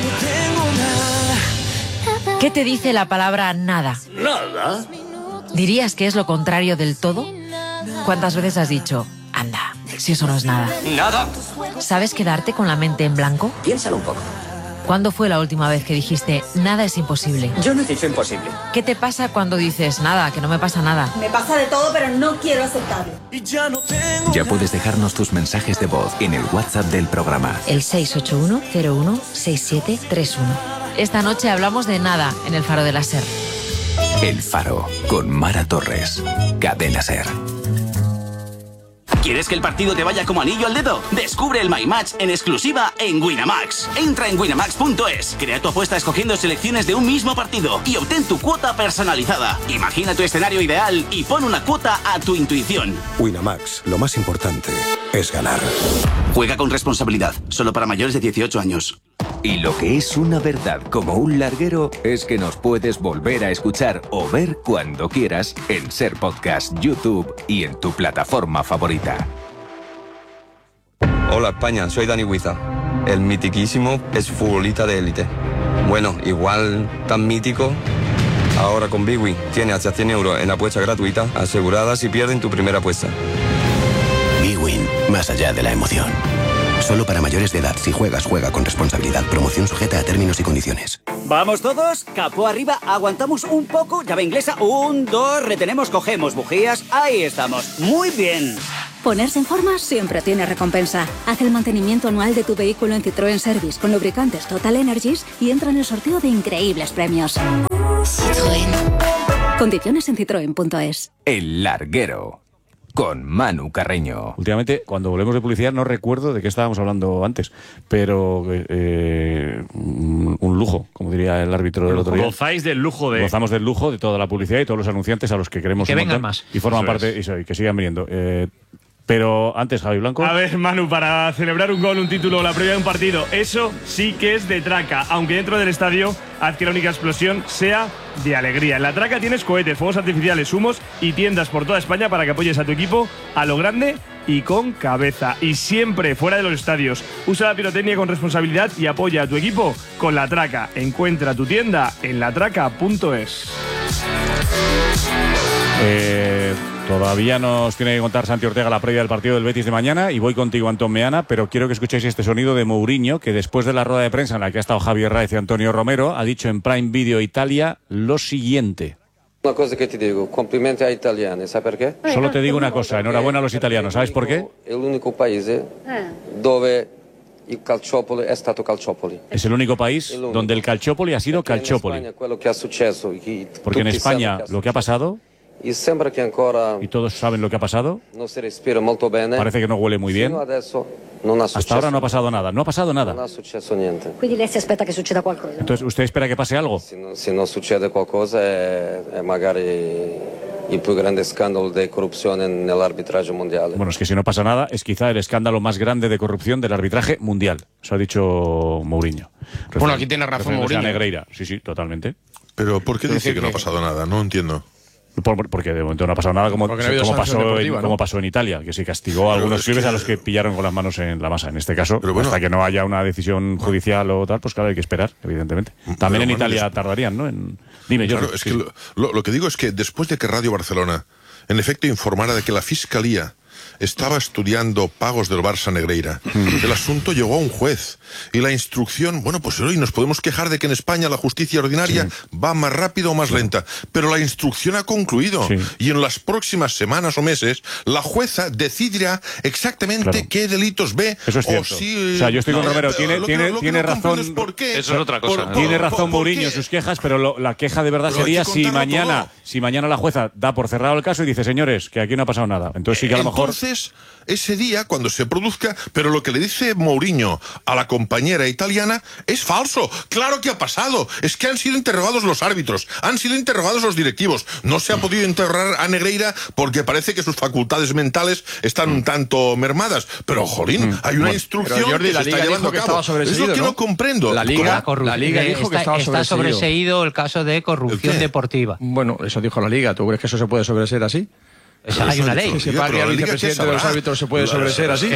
¿Qué te dice la palabra nada? ¿Nada? ¿Dirías que es lo contrario del todo? ¿Cuántas veces has dicho, anda, si eso no es nada? Nada. ¿Sabes quedarte con la mente en blanco? Piénsalo un poco. ¿Cuándo fue la última vez que dijiste, nada es imposible? Yo no he dicho imposible. ¿Qué te pasa cuando dices, nada, que no me pasa nada? Me pasa de todo, pero no quiero aceptarlo. Ya puedes dejarnos tus mensajes de voz en el WhatsApp del programa. El seis ocho uno, cero uno, seis siete tres uno. Esta noche hablamos de nada en el Faro de la Ser. El Faro, con Mara Torres. Cadena Ser. ¿Quieres que el partido te vaya como anillo al dedo? Descubre el My Match en exclusiva en Winamax. Entra en winamax punto es, crea tu apuesta escogiendo selecciones de un mismo partido y obtén tu cuota personalizada. Imagina tu escenario ideal y pon una cuota a tu intuición. Winamax, lo más importante es ganar. Juega con responsabilidad, solo para mayores de dieciocho años. Y lo que es una verdad como un larguero es que nos puedes volver a escuchar o ver cuando quieras en Ser Podcast, YouTube y en tu plataforma favorita. Hola España, soy Dani Huiza. El mitiquísimo es futbolista de élite. Bueno, igual tan mítico. Ahora con Big Win tiene hasta cien euros en apuesta gratuita asegurada si pierden tu primera apuesta. Big Win, más allá de la emoción. Solo para mayores de edad. Si juegas, juega con responsabilidad. Promoción sujeta a términos y condiciones. ¿Vamos todos? Capó arriba, aguantamos un poco, llave inglesa, un, dos, retenemos, cogemos bujías, ahí estamos. Muy bien. Ponerse en forma siempre tiene recompensa. Haz el mantenimiento anual de tu vehículo en Citroën Service con lubricantes Total Energies y entra en el sorteo de increíbles premios. Citroën. Condiciones en citroen punto es. El Larguero, con Manu Carreño. Últimamente, cuando volvemos de publicidad, no recuerdo de qué estábamos hablando antes, pero eh, un, un lujo, como diría el árbitro del otro día. Gozáis del lujo de... Gozamos del lujo de toda la publicidad y todos los anunciantes a los que queremos que un vengan montón, más. y forman Eso parte y, y que sigan viniendo. Eh, pero antes, Javi Blanco. A ver, Manu, para celebrar un gol, un título o la previa de un partido, eso sí que es de traca. Aunque dentro del estadio haz que la única explosión sea de alegría. En la traca tienes cohetes, fuegos artificiales, humos y tiendas por toda España para que apoyes a tu equipo a lo grande y con cabeza. Y siempre fuera de los estadios. Usa la pirotecnia con responsabilidad y apoya a tu equipo con la traca. Encuentra tu tienda en la traca punto es. Eh, todavía nos tiene que contar Santi Ortega la previa del partido del Betis de mañana y voy contigo, Antón Meana, pero quiero que escuchéis este sonido de Mourinho, que después de la rueda de prensa en la que ha estado Javier Raez y Antonio Romero, ha dicho en Prime Video Italia lo siguiente. Una cosa que te digo, complimenti a italiani, ¿sabes por qué? Solo te digo una cosa, enhorabuena a los italianos, ¿sabes por qué? El único país dove il calciopoli è stato calciopoli. Es el único país donde el calciopoli ha sido calciopoli. Porque en España lo que ha pasado, y sembra que ancora y todos saben lo que ha pasado, no se respira molto bene, parece que no huele muy bien. Hasta ahora no ha pasado nada, no ha pasado nada. Non è successo niente. Quindi lei si aspetta che succeda qualcosa. Entonces, ¿usted espera que pase algo? Se non, se non succede qualcosa è, è magari il più grande scandalo di corruzione nell'arbitraggio mondiale. Bueno, es que si no pasa nada, es quizá el escándalo más grande de corrupción del arbitraje mundial. Eso ha dicho Mourinho. Bueno, aquí tiene razón Mourinho. Negreira. Sí, sí, totalmente. Pero ¿por qué dice que no ha pasado nada? No entiendo. Por, porque de momento no ha pasado nada como, no como, pasó, en, ¿no? como pasó en Italia, que se castigó a algunos clubes que... a los que pillaron con las manos en la masa. En este caso, bueno, hasta que no haya una decisión judicial o tal, pues claro, hay que esperar, evidentemente. También en Italia es... tardarían, ¿no? En... Dime, yo. Claro, es sí. que lo, lo que digo es que después de que Radio Barcelona, en efecto, informara de que la Fiscalía estaba estudiando pagos del Barça Negreira, mm. el asunto llegó a un juez y la instrucción, bueno, pues hoy nos podemos quejar de que en España la justicia ordinaria sí. va más rápido o más sí. lenta, pero la instrucción ha concluido sí. y en las próximas semanas o meses la jueza decidirá exactamente claro. qué delitos ve. Eso es cierto. O, si, o sea, yo estoy con Romero, tiene, lo tiene, que, lo tiene que no razón. Es por qué. Eso es otra cosa. Por, tiene razón por, por, Mourinho en sus quejas, pero lo, la queja de verdad pero sería si mañana, si mañana la jueza da por cerrado el caso y dice, señores, que aquí no ha pasado nada. Entonces sí que a lo mejor... Entonces, ese día, cuando se produzca, pero lo que le dice Mourinho a la compañera italiana es falso. Claro que ha pasado. Es que han sido interrogados los árbitros, han sido interrogados los directivos. No se ha podido interrogar a Negreira porque parece que sus facultades mentales están un tanto mermadas. Pero, jolín, hay una bueno, instrucción pero, Jordi, que se está llevando a cabo. Es lo que ¿no? no comprendo. La Liga, la Liga dijo está, que estaba está sobreseído el caso de corrupción deportiva. Bueno, eso dijo la Liga. ¿Tú crees que eso se puede sobreseer así? O sea, hay una ley. Que se pague al vicepresidente de los árbitros se puede sobreseer así.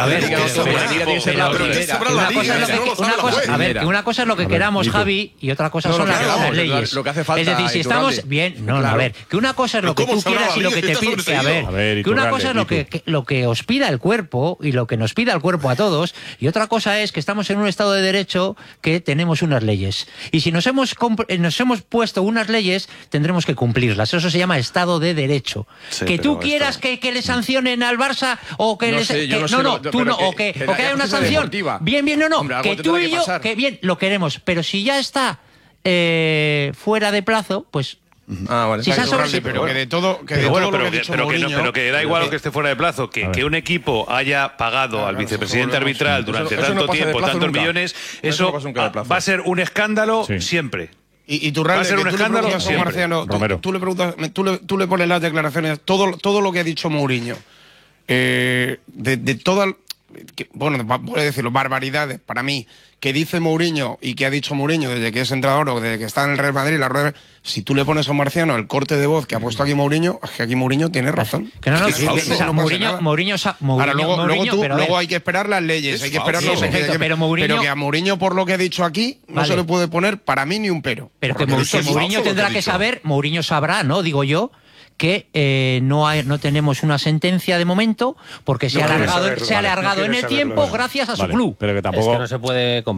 A ver, que una cosa es lo que queramos, Javi, y otra cosa son las leyes. Lo que hace falta. Es decir, si estamos bien, no, a ver, que una cosa es lo que tú quieras y lo que te pide. A ver, que una cosa es lo que lo que os pida el cuerpo y lo que nos pida el cuerpo a todos, y otra cosa es que estamos en un Estado de Derecho que tenemos unas leyes. Y si nos hemos nos hemos puesto unas leyes, tendremos que cumplirlas. Eso se llama Estado de Derecho. Que tú quieras que, que le sancionen al Barça o que no les sé, que, no, no, sé, no, lo, tú no que, o que, que, o que haya una sanción. Deportiva. Bien, bien, no, no, Hombre, que tú y yo, que, que bien, lo queremos, pero si ya está eh, fuera de plazo, pues Ah, vale. Si Claro, sobre... sí, pero que de todo, que pero de bueno, todo pero, lo que, que, ha dicho pero, que no, pero que da igual que, lo que esté fuera de plazo, que, que un equipo haya pagado ah, al vicepresidente arbitral eso, durante eso, eso tanto no tiempo, tantos nunca. millones, eso, eso no va a ser un escándalo sí. siempre. Y, y tú, Rale, va a ser un escándalo le siempre. Marciano, tú, tú, le preguntas, tú, le, tú le pones las declaraciones, todo, todo lo que ha dicho Mourinho, eh, de, de todas, bueno, voy a decirlo, barbaridades, para mí, que dice Mourinho y que ha dicho Mourinho desde que es entrenador o desde que está en el Real Madrid, la rueda, si tú le pones a Marciano el corte de voz que ha puesto aquí Mourinho, es que aquí Mourinho tiene razón. Que no, no, es que, que, que, no Mourinho, Mourinho, Mourinho, Ahora, luego, Mourinho, luego, tú, pero luego hay que esperar las leyes, hay que esperar sí, los perfecto, que, pero, Mourinho, pero que a Mourinho, por lo que ha dicho aquí, no vale. se le puede poner para mí ni un pero. Pero que Mourinho, Mourinho tendrá que, que saber, Mourinho sabrá, ¿no? Digo yo, que eh, no hay, no tenemos una sentencia de momento porque se no ha alargado, saberlo, se ha alargado vale, en el saberlo, tiempo vale. gracias a su vale, club. Pero que tampoco es que no se puede comparar.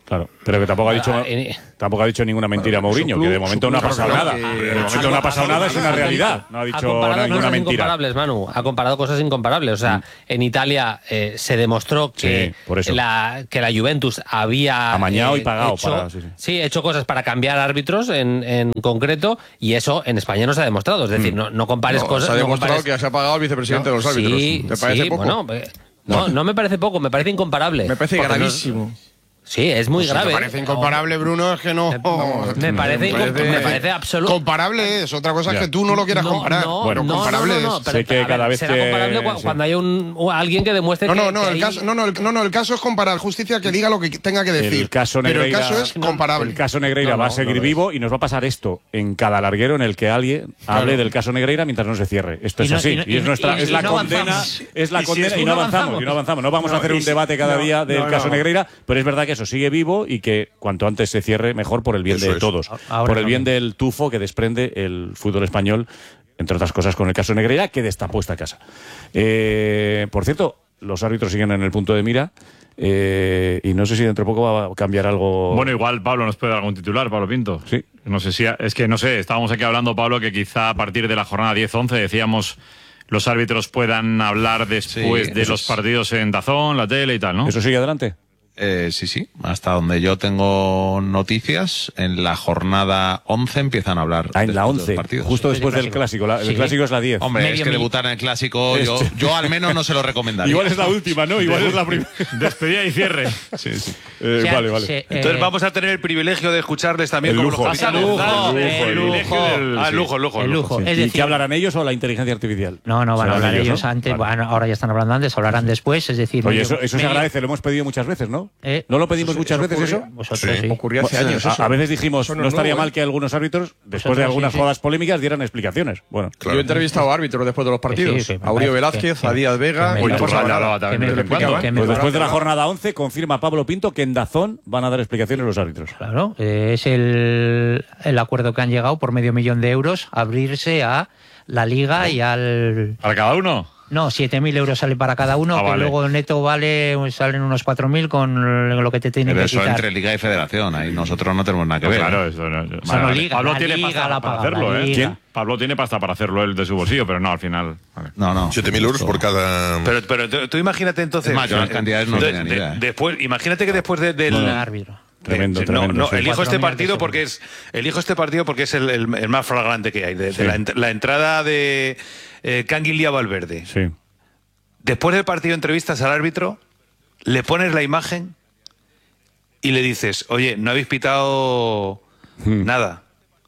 Claro, pero que tampoco ha dicho tampoco ha dicho ninguna mentira Mourinho, que de momento no ha pasado nada. De momento no ha pasado nada, es una realidad. No ha dicho ninguna mentira. Incomparables, Manu. Ha comparado cosas incomparables. O sea, mm. en Italia eh, se demostró que, sí, la, que la Juventus había amañado eh, y pagado hecho, para, sí, sí. sí, hecho cosas para cambiar árbitros en, en concreto, y eso en España no se ha demostrado. Es decir, mm. no, no compares no, cosas. Se ha demostrado no compares... que se ha pagado al vicepresidente no, de los árbitros. Sí, ¿Te parece sí, poco? Bueno, no, no me parece poco, me parece incomparable. Me parece gravísimo. No, sí, es muy pues grave. Si te parece incomparable, Bruno, es que no. Me parece, me parece, me parece absoluto. Comparable es, otra cosa es que tú no lo quieras no, comparar. No, bueno, no, comparable no, no, no, es. pero, sé que cada ver, vez será que comparable sí. cuando hay un alguien que demuestre no, que. No, no, que el hay... caso, no, no, el, no, no, el caso es comparar. Justicia que diga lo que tenga que decir. El caso Negreira, pero el caso es comparable. El caso Negreira no, no, va a seguir no, vivo y nos va a pasar esto en cada larguero en el que alguien claro. hable del caso Negreira mientras no se cierre. Esto es no, así. Y, no, y es nuestra, y, es y la no condena, avanzamos. es la y condena si y no avanzamos, y no avanzamos. No vamos a hacer un debate cada día del caso Negreira, pero es verdad que eso sigue vivo y que cuanto antes se cierre mejor por el bien Eso de es. todos, Ahora por el bien también. del tufo que desprende el fútbol español, entre otras cosas con el caso Negreira, que destapó esta casa. Eh, por cierto, los árbitros siguen en el punto de mira eh, y no sé si dentro de poco va a cambiar algo. Bueno, igual Pablo nos puede dar algún titular, Pablo Pinto. Sí. No sé si, es que no sé, estábamos aquí hablando, Pablo, que quizá a partir de la jornada diez once decíamos los árbitros puedan hablar después sí, de los es... partidos en DAZN, la tele y tal, ¿no? ¿Eso sigue adelante? Eh, sí, sí. Hasta donde yo tengo noticias, en la jornada once empiezan a hablar. Ah, en la once, justo después del clásico. La, el sí. clásico es la diez. Hombre, Medio es que mil. debutar en el clásico, yo, yo al menos no se lo recomendaría. Igual es la última, ¿no? Igual es la primera. Despedida y cierre. Sí, sí. Eh, vale, vale. Sí, eh, Entonces vamos a tener el privilegio de escucharles también el lujo. como lo el lujo, el lujo. El Ah, el lujo, el lujo. El lujo. Sí. Es decir, ¿y qué hablarán ellos o la inteligencia artificial? No, no, van a hablar ellos, ellos ¿no? antes. Vale. Bueno, ahora ya están hablando antes, hablarán después. Es decir, oye, eso, eso se agradece, lo hemos pedido muchas veces, ¿no? Eh, ¿No lo pedimos muchas veces eso? Vosotros sí. Ocurrió hace años. A, a veces dijimos, no, no estaría nuevo, mal que algunos árbitros, después de algunas sí, jodas sí. polémicas, dieran explicaciones. Bueno, claro. Yo he entrevistado a árbitros después de los partidos. Sí, sí, a Uribe Velázquez, que, a Díaz Vega. Hoy pues hablaba también. Pues después de la jornada once, confirma Pablo Pinto que en DAZN van a dar explicaciones los árbitros. Claro, eh, es el, el acuerdo que han llegado por medio millón de euros, abrirse a la Liga y al... ¿Para cada uno? No, siete mil euros sale para cada uno, ah, que vale. luego neto vale, salen unos cuatro mil con lo que te tienen Pero que quitar. Pero eso entre Liga y Federación, ahí nosotros no tenemos nada que no, ver. Claro, eso no, o sea, no Liga, Pablo la tiene Liga, pasta la para paga, hacerlo, ¿eh? ¿Quién? Pablo tiene pasta para hacerlo él de su bolsillo, pero no, al final... Vale. No, no. siete mil euros por cada... Pero, pero tú, tú imagínate entonces... Es más, yo las cantidades no tenía ni idea. Después, imagínate que después de, del... Un árbitro. Tremendo, de, tremendo. No, no sí. elijo este partido porque es elijo este partido porque es el, el, el más flagrante que hay. De, sí. de la, la entrada de eh, Canguilía Valverde. Sí. Después del partido entrevistas al árbitro, le pones la imagen y le dices, oye, no habéis pitado hmm. nada.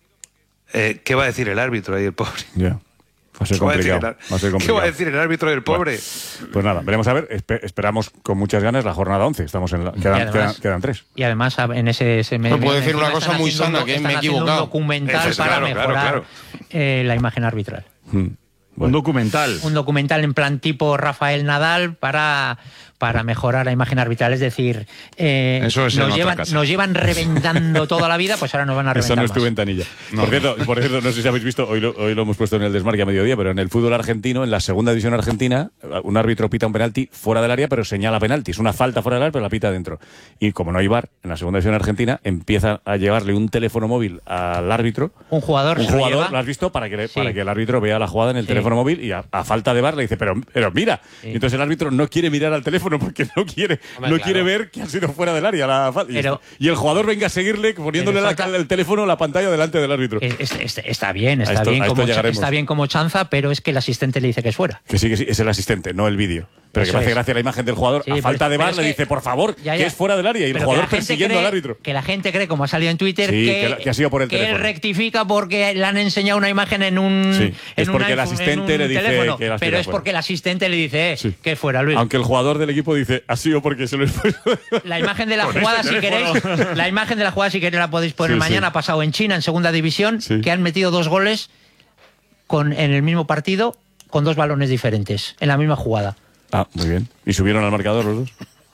Eh, ¿Qué va a decir el árbitro ahí, el pobre? Ya. Yeah. Va a ser complicado. Va a ser complicado. ¿Qué va a decir el árbitro del pobre? Bueno, pues nada, veremos a ver. Espe esperamos con muchas ganas la jornada once. Estamos en la, quedan, además, quedan, quedan tres. Y además, en ese. ese me, puedo decir una cosa muy sana, que me he equivocado. Un documental es, para claro, mejorar claro, claro. Eh, la imagen arbitral. Hmm. Bueno. Un documental. Un documental en plan tipo Rafael Nadal para, para mejorar la imagen arbitral. Es decir, eh, Eso es nos, llevan, nos llevan reventando toda la vida, pues ahora nos van a reventar. Esa no es más. tu ventanilla. No. Por, cierto, por cierto, no sé si habéis visto, hoy lo, hoy lo hemos puesto en el Desmarque a mediodía, pero en el fútbol argentino, en la segunda división argentina, un árbitro pita un penalti fuera del área, pero señala penalti. Es una falta fuera del área, pero la pita dentro. Y como no hay V A R, en la segunda división argentina, empieza a llevarle un teléfono móvil al árbitro. Un jugador. Un jugador, lo, ¿lo has visto? Para que, le, sí. para que el árbitro vea la jugada en el sí. teléfono móvil y a, a falta de V A R le dice, pero, pero mira. Sí. Y entonces el árbitro no quiere mirar al teléfono porque no quiere, Hombre, no claro. quiere ver que ha sido fuera del área la falta. Pero, y el jugador venga a seguirle poniéndole la, falta, el teléfono la pantalla delante del árbitro. Es, es, está bien, está, esto, bien como, está bien como chanza, pero es que el asistente le dice que es fuera. Que sí, que sí, es el asistente, no el vídeo. Pero Eso que me hace es. gracia la imagen del jugador. Sí, a falta de V A R le dice, por favor, ya, ya. que es fuera del área. Y el pero jugador persiguiendo al árbitro. Que la gente cree, como ha salido en Twitter, sí, que, que, la, que ha sido por el que teléfono. él rectifica porque le han enseñado una imagen en un sí, en es porque un el asistente le dice teléfono, que pero es porque el asistente le dice eh, sí. que fuera, Luis. Aunque el jugador del equipo dice, ha sido porque se lo he puesto. La imagen de la jugada, si queréis, la imagen de la jugada, si queréis, la podéis poner sí, mañana. Sí. Ha pasado en China, en segunda división, sí. que han metido dos goles con, en el mismo partido con dos balones diferentes, en la misma jugada. Ah, muy bien. ¿Y subieron al marcador los dos?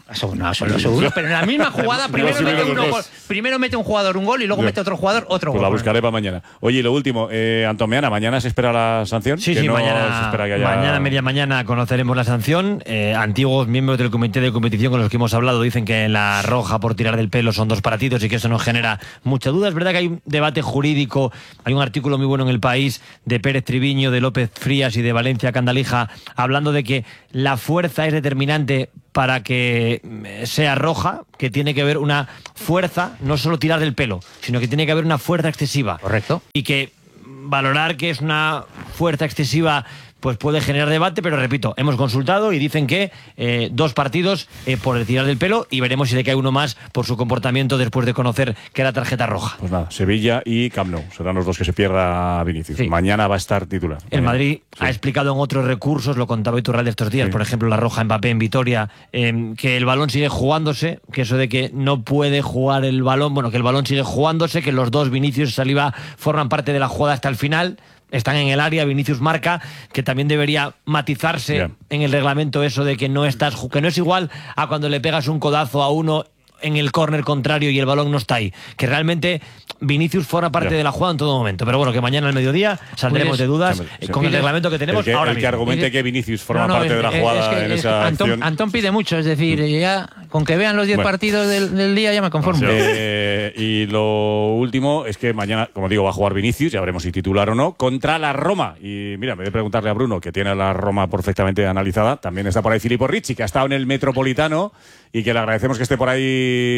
Eso no, eso no seguro. Pero en la misma jugada, primero, no, mete uno, gol, primero mete un jugador un gol y luego no. mete otro jugador otro pues gol. La buscaré para mañana. Oye, y lo último, eh, Antomeana, ¿mañana se espera la sanción? Sí, que sí, no mañana, se espera que haya... mañana, media mañana, conoceremos la sanción. Eh, antiguos miembros del comité de competición con los que hemos hablado dicen que la roja por tirar del pelo son dos partidos y que eso nos genera mucha duda. Es verdad que hay un debate jurídico, hay un artículo muy bueno en El País de Pérez Triviño, de López Frías y de Valencia Candalija, hablando de que la fuerza es determinante para que sea roja, que tiene que haber una fuerza, no solo tirar del pelo, sino que tiene que haber una fuerza excesiva. Correcto. Y que valorar que es una fuerza excesiva pues puede generar debate, pero repito, hemos consultado y dicen que eh, dos partidos eh, por tirar del pelo y veremos si le cae uno más por su comportamiento después de conocer que era tarjeta roja. Pues nada, Sevilla y Camp Nou serán los dos que se pierda Vinicius. Sí. Mañana va a estar titular. El Mañana. Madrid sí. ha explicado en otros recursos, lo contaba Iturralde estos días, sí. por ejemplo la roja Mbappé en Vitoria, eh, que el balón sigue jugándose, que eso de que no puede jugar el balón, bueno, que el balón sigue jugándose, que los dos, Vinicius y Saliba, forman parte de la jugada hasta el final. Están en el área, Vinicius marca, que también debería matizarse yeah. en el reglamento eso de que no estás, que no es igual a cuando le pegas un codazo a uno en el córner contrario y el balón no está ahí, que realmente Vinicius forma parte yeah. de la jugada en todo momento, pero bueno, que mañana al mediodía saldremos de dudas siempre, siempre. con el reglamento que tenemos el que, ahora el que mismo. argumente que Vinicius forma no, no, parte es, de la es, jugada es que, en es, esa Antón, acción. Antón pide mucho, es decir, ya con que vean los diez bueno. partidos del, del día ya me conformo. Eh, y lo último es que mañana, como digo, va a jugar Vinicius, ya veremos si titular o no, contra la Roma. Y mira, en vez de preguntarle a Bruno, que tiene a la Roma perfectamente analizada, también está por ahí Filippo Ricci, que ha estado en el Metropolitano y que le agradecemos que esté por ahí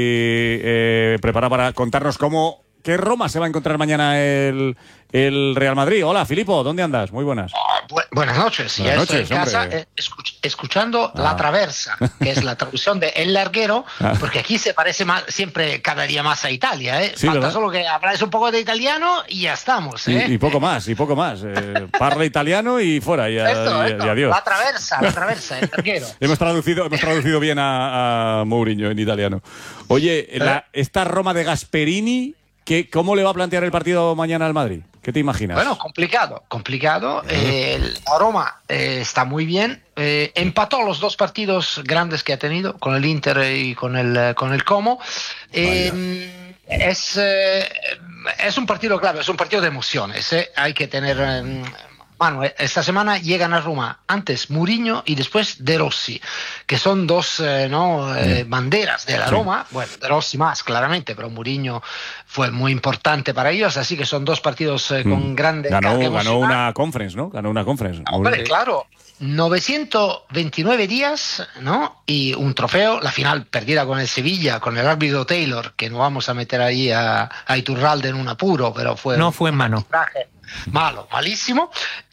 eh, preparado para contarnos cómo, qué Roma se va a encontrar mañana el, el Real Madrid. Hola, Filippo, ¿dónde andas? Muy buenas. Oh, bu buenas noches. Buenas ya noches, estoy en casa eh, escuch escuchando ah. La Traversa, que es la traducción de El Larguero, ah. porque aquí se parece más, siempre cada día más a Italia. ¿eh? Sí, Falta ¿verdad? solo que habláis un poco de italiano y ya estamos. ¿eh? Y, y poco más, y poco más. Eh, parla italiano y fuera, y, esto, y, esto. y adiós. La Traversa, La Traversa, El Larguero. hemos, traducido, hemos traducido bien a, a Mourinho en italiano. Oye, la, esta Roma de Gasperini, ¿qué, ¿cómo le va a plantear el partido mañana al Madrid? ¿Qué te imaginas? Bueno, complicado, complicado. Eh, la Roma eh, está muy bien. Eh, empató los dos partidos grandes que ha tenido, con el Inter y con el, con el Como. Eh, es, eh, es un partido clave, es un partido de emociones. Eh. Hay que tener... Eh, Manu, esta semana llegan a Roma antes Mourinho y después De Rossi, que son dos eh, ¿no? eh, banderas de la sí. Roma. Bueno, De Rossi más, claramente, pero Mourinho fue muy importante para ellos, así que son dos partidos eh, con mm. grande ganó, ganó una conference, ¿no? Ganó una conference. Hombre, claro, novecientos veintinueve días, ¿no? Y un trofeo, la final perdida con el Sevilla, con el árbitro Taylor, que no vamos a meter ahí a, a Iturralde en un apuro, pero fue... No fue en mano. Traje. Malo, malísimo.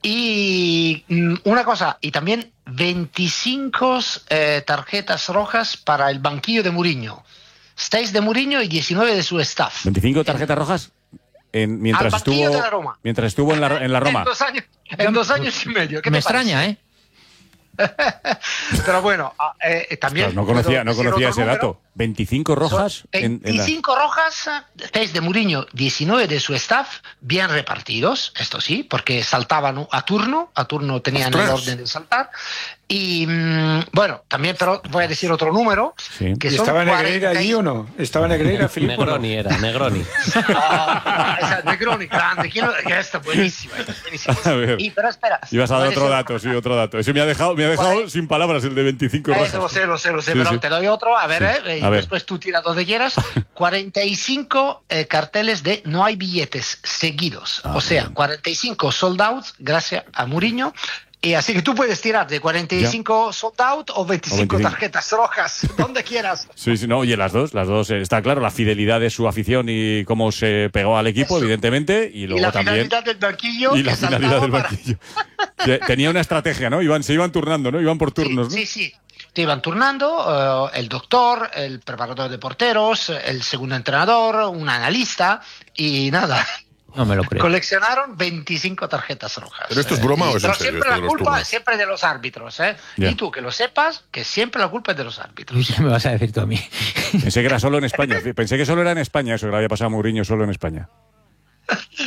Y una cosa, y también veinticinco eh, tarjetas rojas para el banquillo de Mourinho. seis de Mourinho y diecinueve de su staff. ¿veinticinco tarjetas rojas? En, mientras, estuvo, de la Roma. mientras estuvo en la, en la Roma. En dos años, en dos años y medio. ¿Qué me te extraña, parece? ¿eh? Pero bueno, eh, también... Ostras, no conocía, no conocía ese número. Dato. ¿veinticinco rojas? veinticinco en, en la... rojas, seis de Mourinho, diecinueve de su staff, bien repartidos, esto sí, porque saltaban a turno, a turno tenían Ostras. el orden de saltar. Y mmm, bueno, también, pero voy a decir otro número. Sí. Que son ¿Estaba Negreira allí o no? ¿Estaba Negreira, Filippo? Negroni era, Negroni. Ah, esa, Negroni, grande. ¿Quién, que está buenísima. buenísima. A ver. Y, pero espera. Ibas a dar otro dato, sí, otro dato. Ese me ha dejado, me ha dejado sin palabras el de veinticinco rojas. Eso lo sé, lo sé, lo sé, sí, pero sí. te doy otro. A ver, sí. eh, a y ver. después tú tiras donde quieras. cuarenta y cinco eh, carteles de no hay billetes seguidos. Ah, o sea, bien. cuarenta y cinco sold out gracias a Mourinho. Y así que tú puedes tirar de cuarenta y cinco ya. sold out o veinticinco, o veinticinco tarjetas rojas, donde quieras. Sí, sí, no, oye, las dos, las dos, eh, está claro, la fidelidad de su afición y cómo se pegó al equipo, Eso. evidentemente, y luego y la también... finalidad del banquillo. Y la finalidad del banquillo. Para... Tenía una estrategia, ¿no? Iban, se iban turnando, ¿no? Iban por turnos, sí, ¿no? Sí, sí. Te iban turnando uh, el doctor, el preparador de porteros, el segundo entrenador, un analista y nada. No me lo creo. Coleccionaron veinticinco tarjetas rojas. ¿Pero esto es broma eh, o es pero en serio? Siempre la de culpa siempre de los árbitros, ¿eh? Yeah. Y tú, que lo sepas, que siempre la culpa es de los árbitros. ¿Qué me vas a decir tú a mí? Pensé que era solo en España. Pensé que solo era en España eso, que le había pasado a Mourinho solo en España.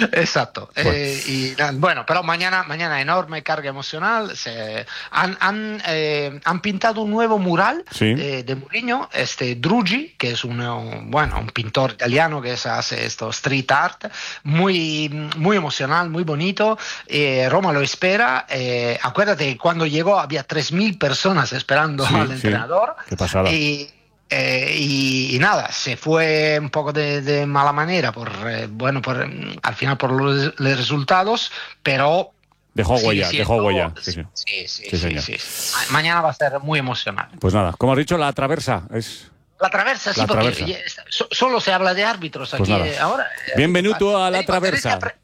Exacto. Pues. Eh, y, bueno, pero mañana, mañana enorme carga emocional. Se, han, han, eh, han pintado un nuevo mural sí. eh, de Mourinho, este Drugi, que es un, un, bueno, un pintor italiano que hace esto street art, muy, muy emocional, muy bonito. Eh, Roma lo espera. Eh, acuérdate, cuando llegó había tres mil personas esperando sí, al sí. entrenador. Qué pasada. Y, Eh, y, y nada, se fue un poco de, de mala manera, por eh, bueno, por, al final por los, los resultados, pero dejó huella, siendo, dejó huella. Sí, sí. Sí, sí, sí, sí, sí, sí. Mañana va a ser muy emocional. Pues nada, como has dicho, la traversa es. La traversa, sí, la porque traversa. solo se habla de árbitros pues aquí nada. ahora. Bienvenuto a la Digo, traversa. Tenés que,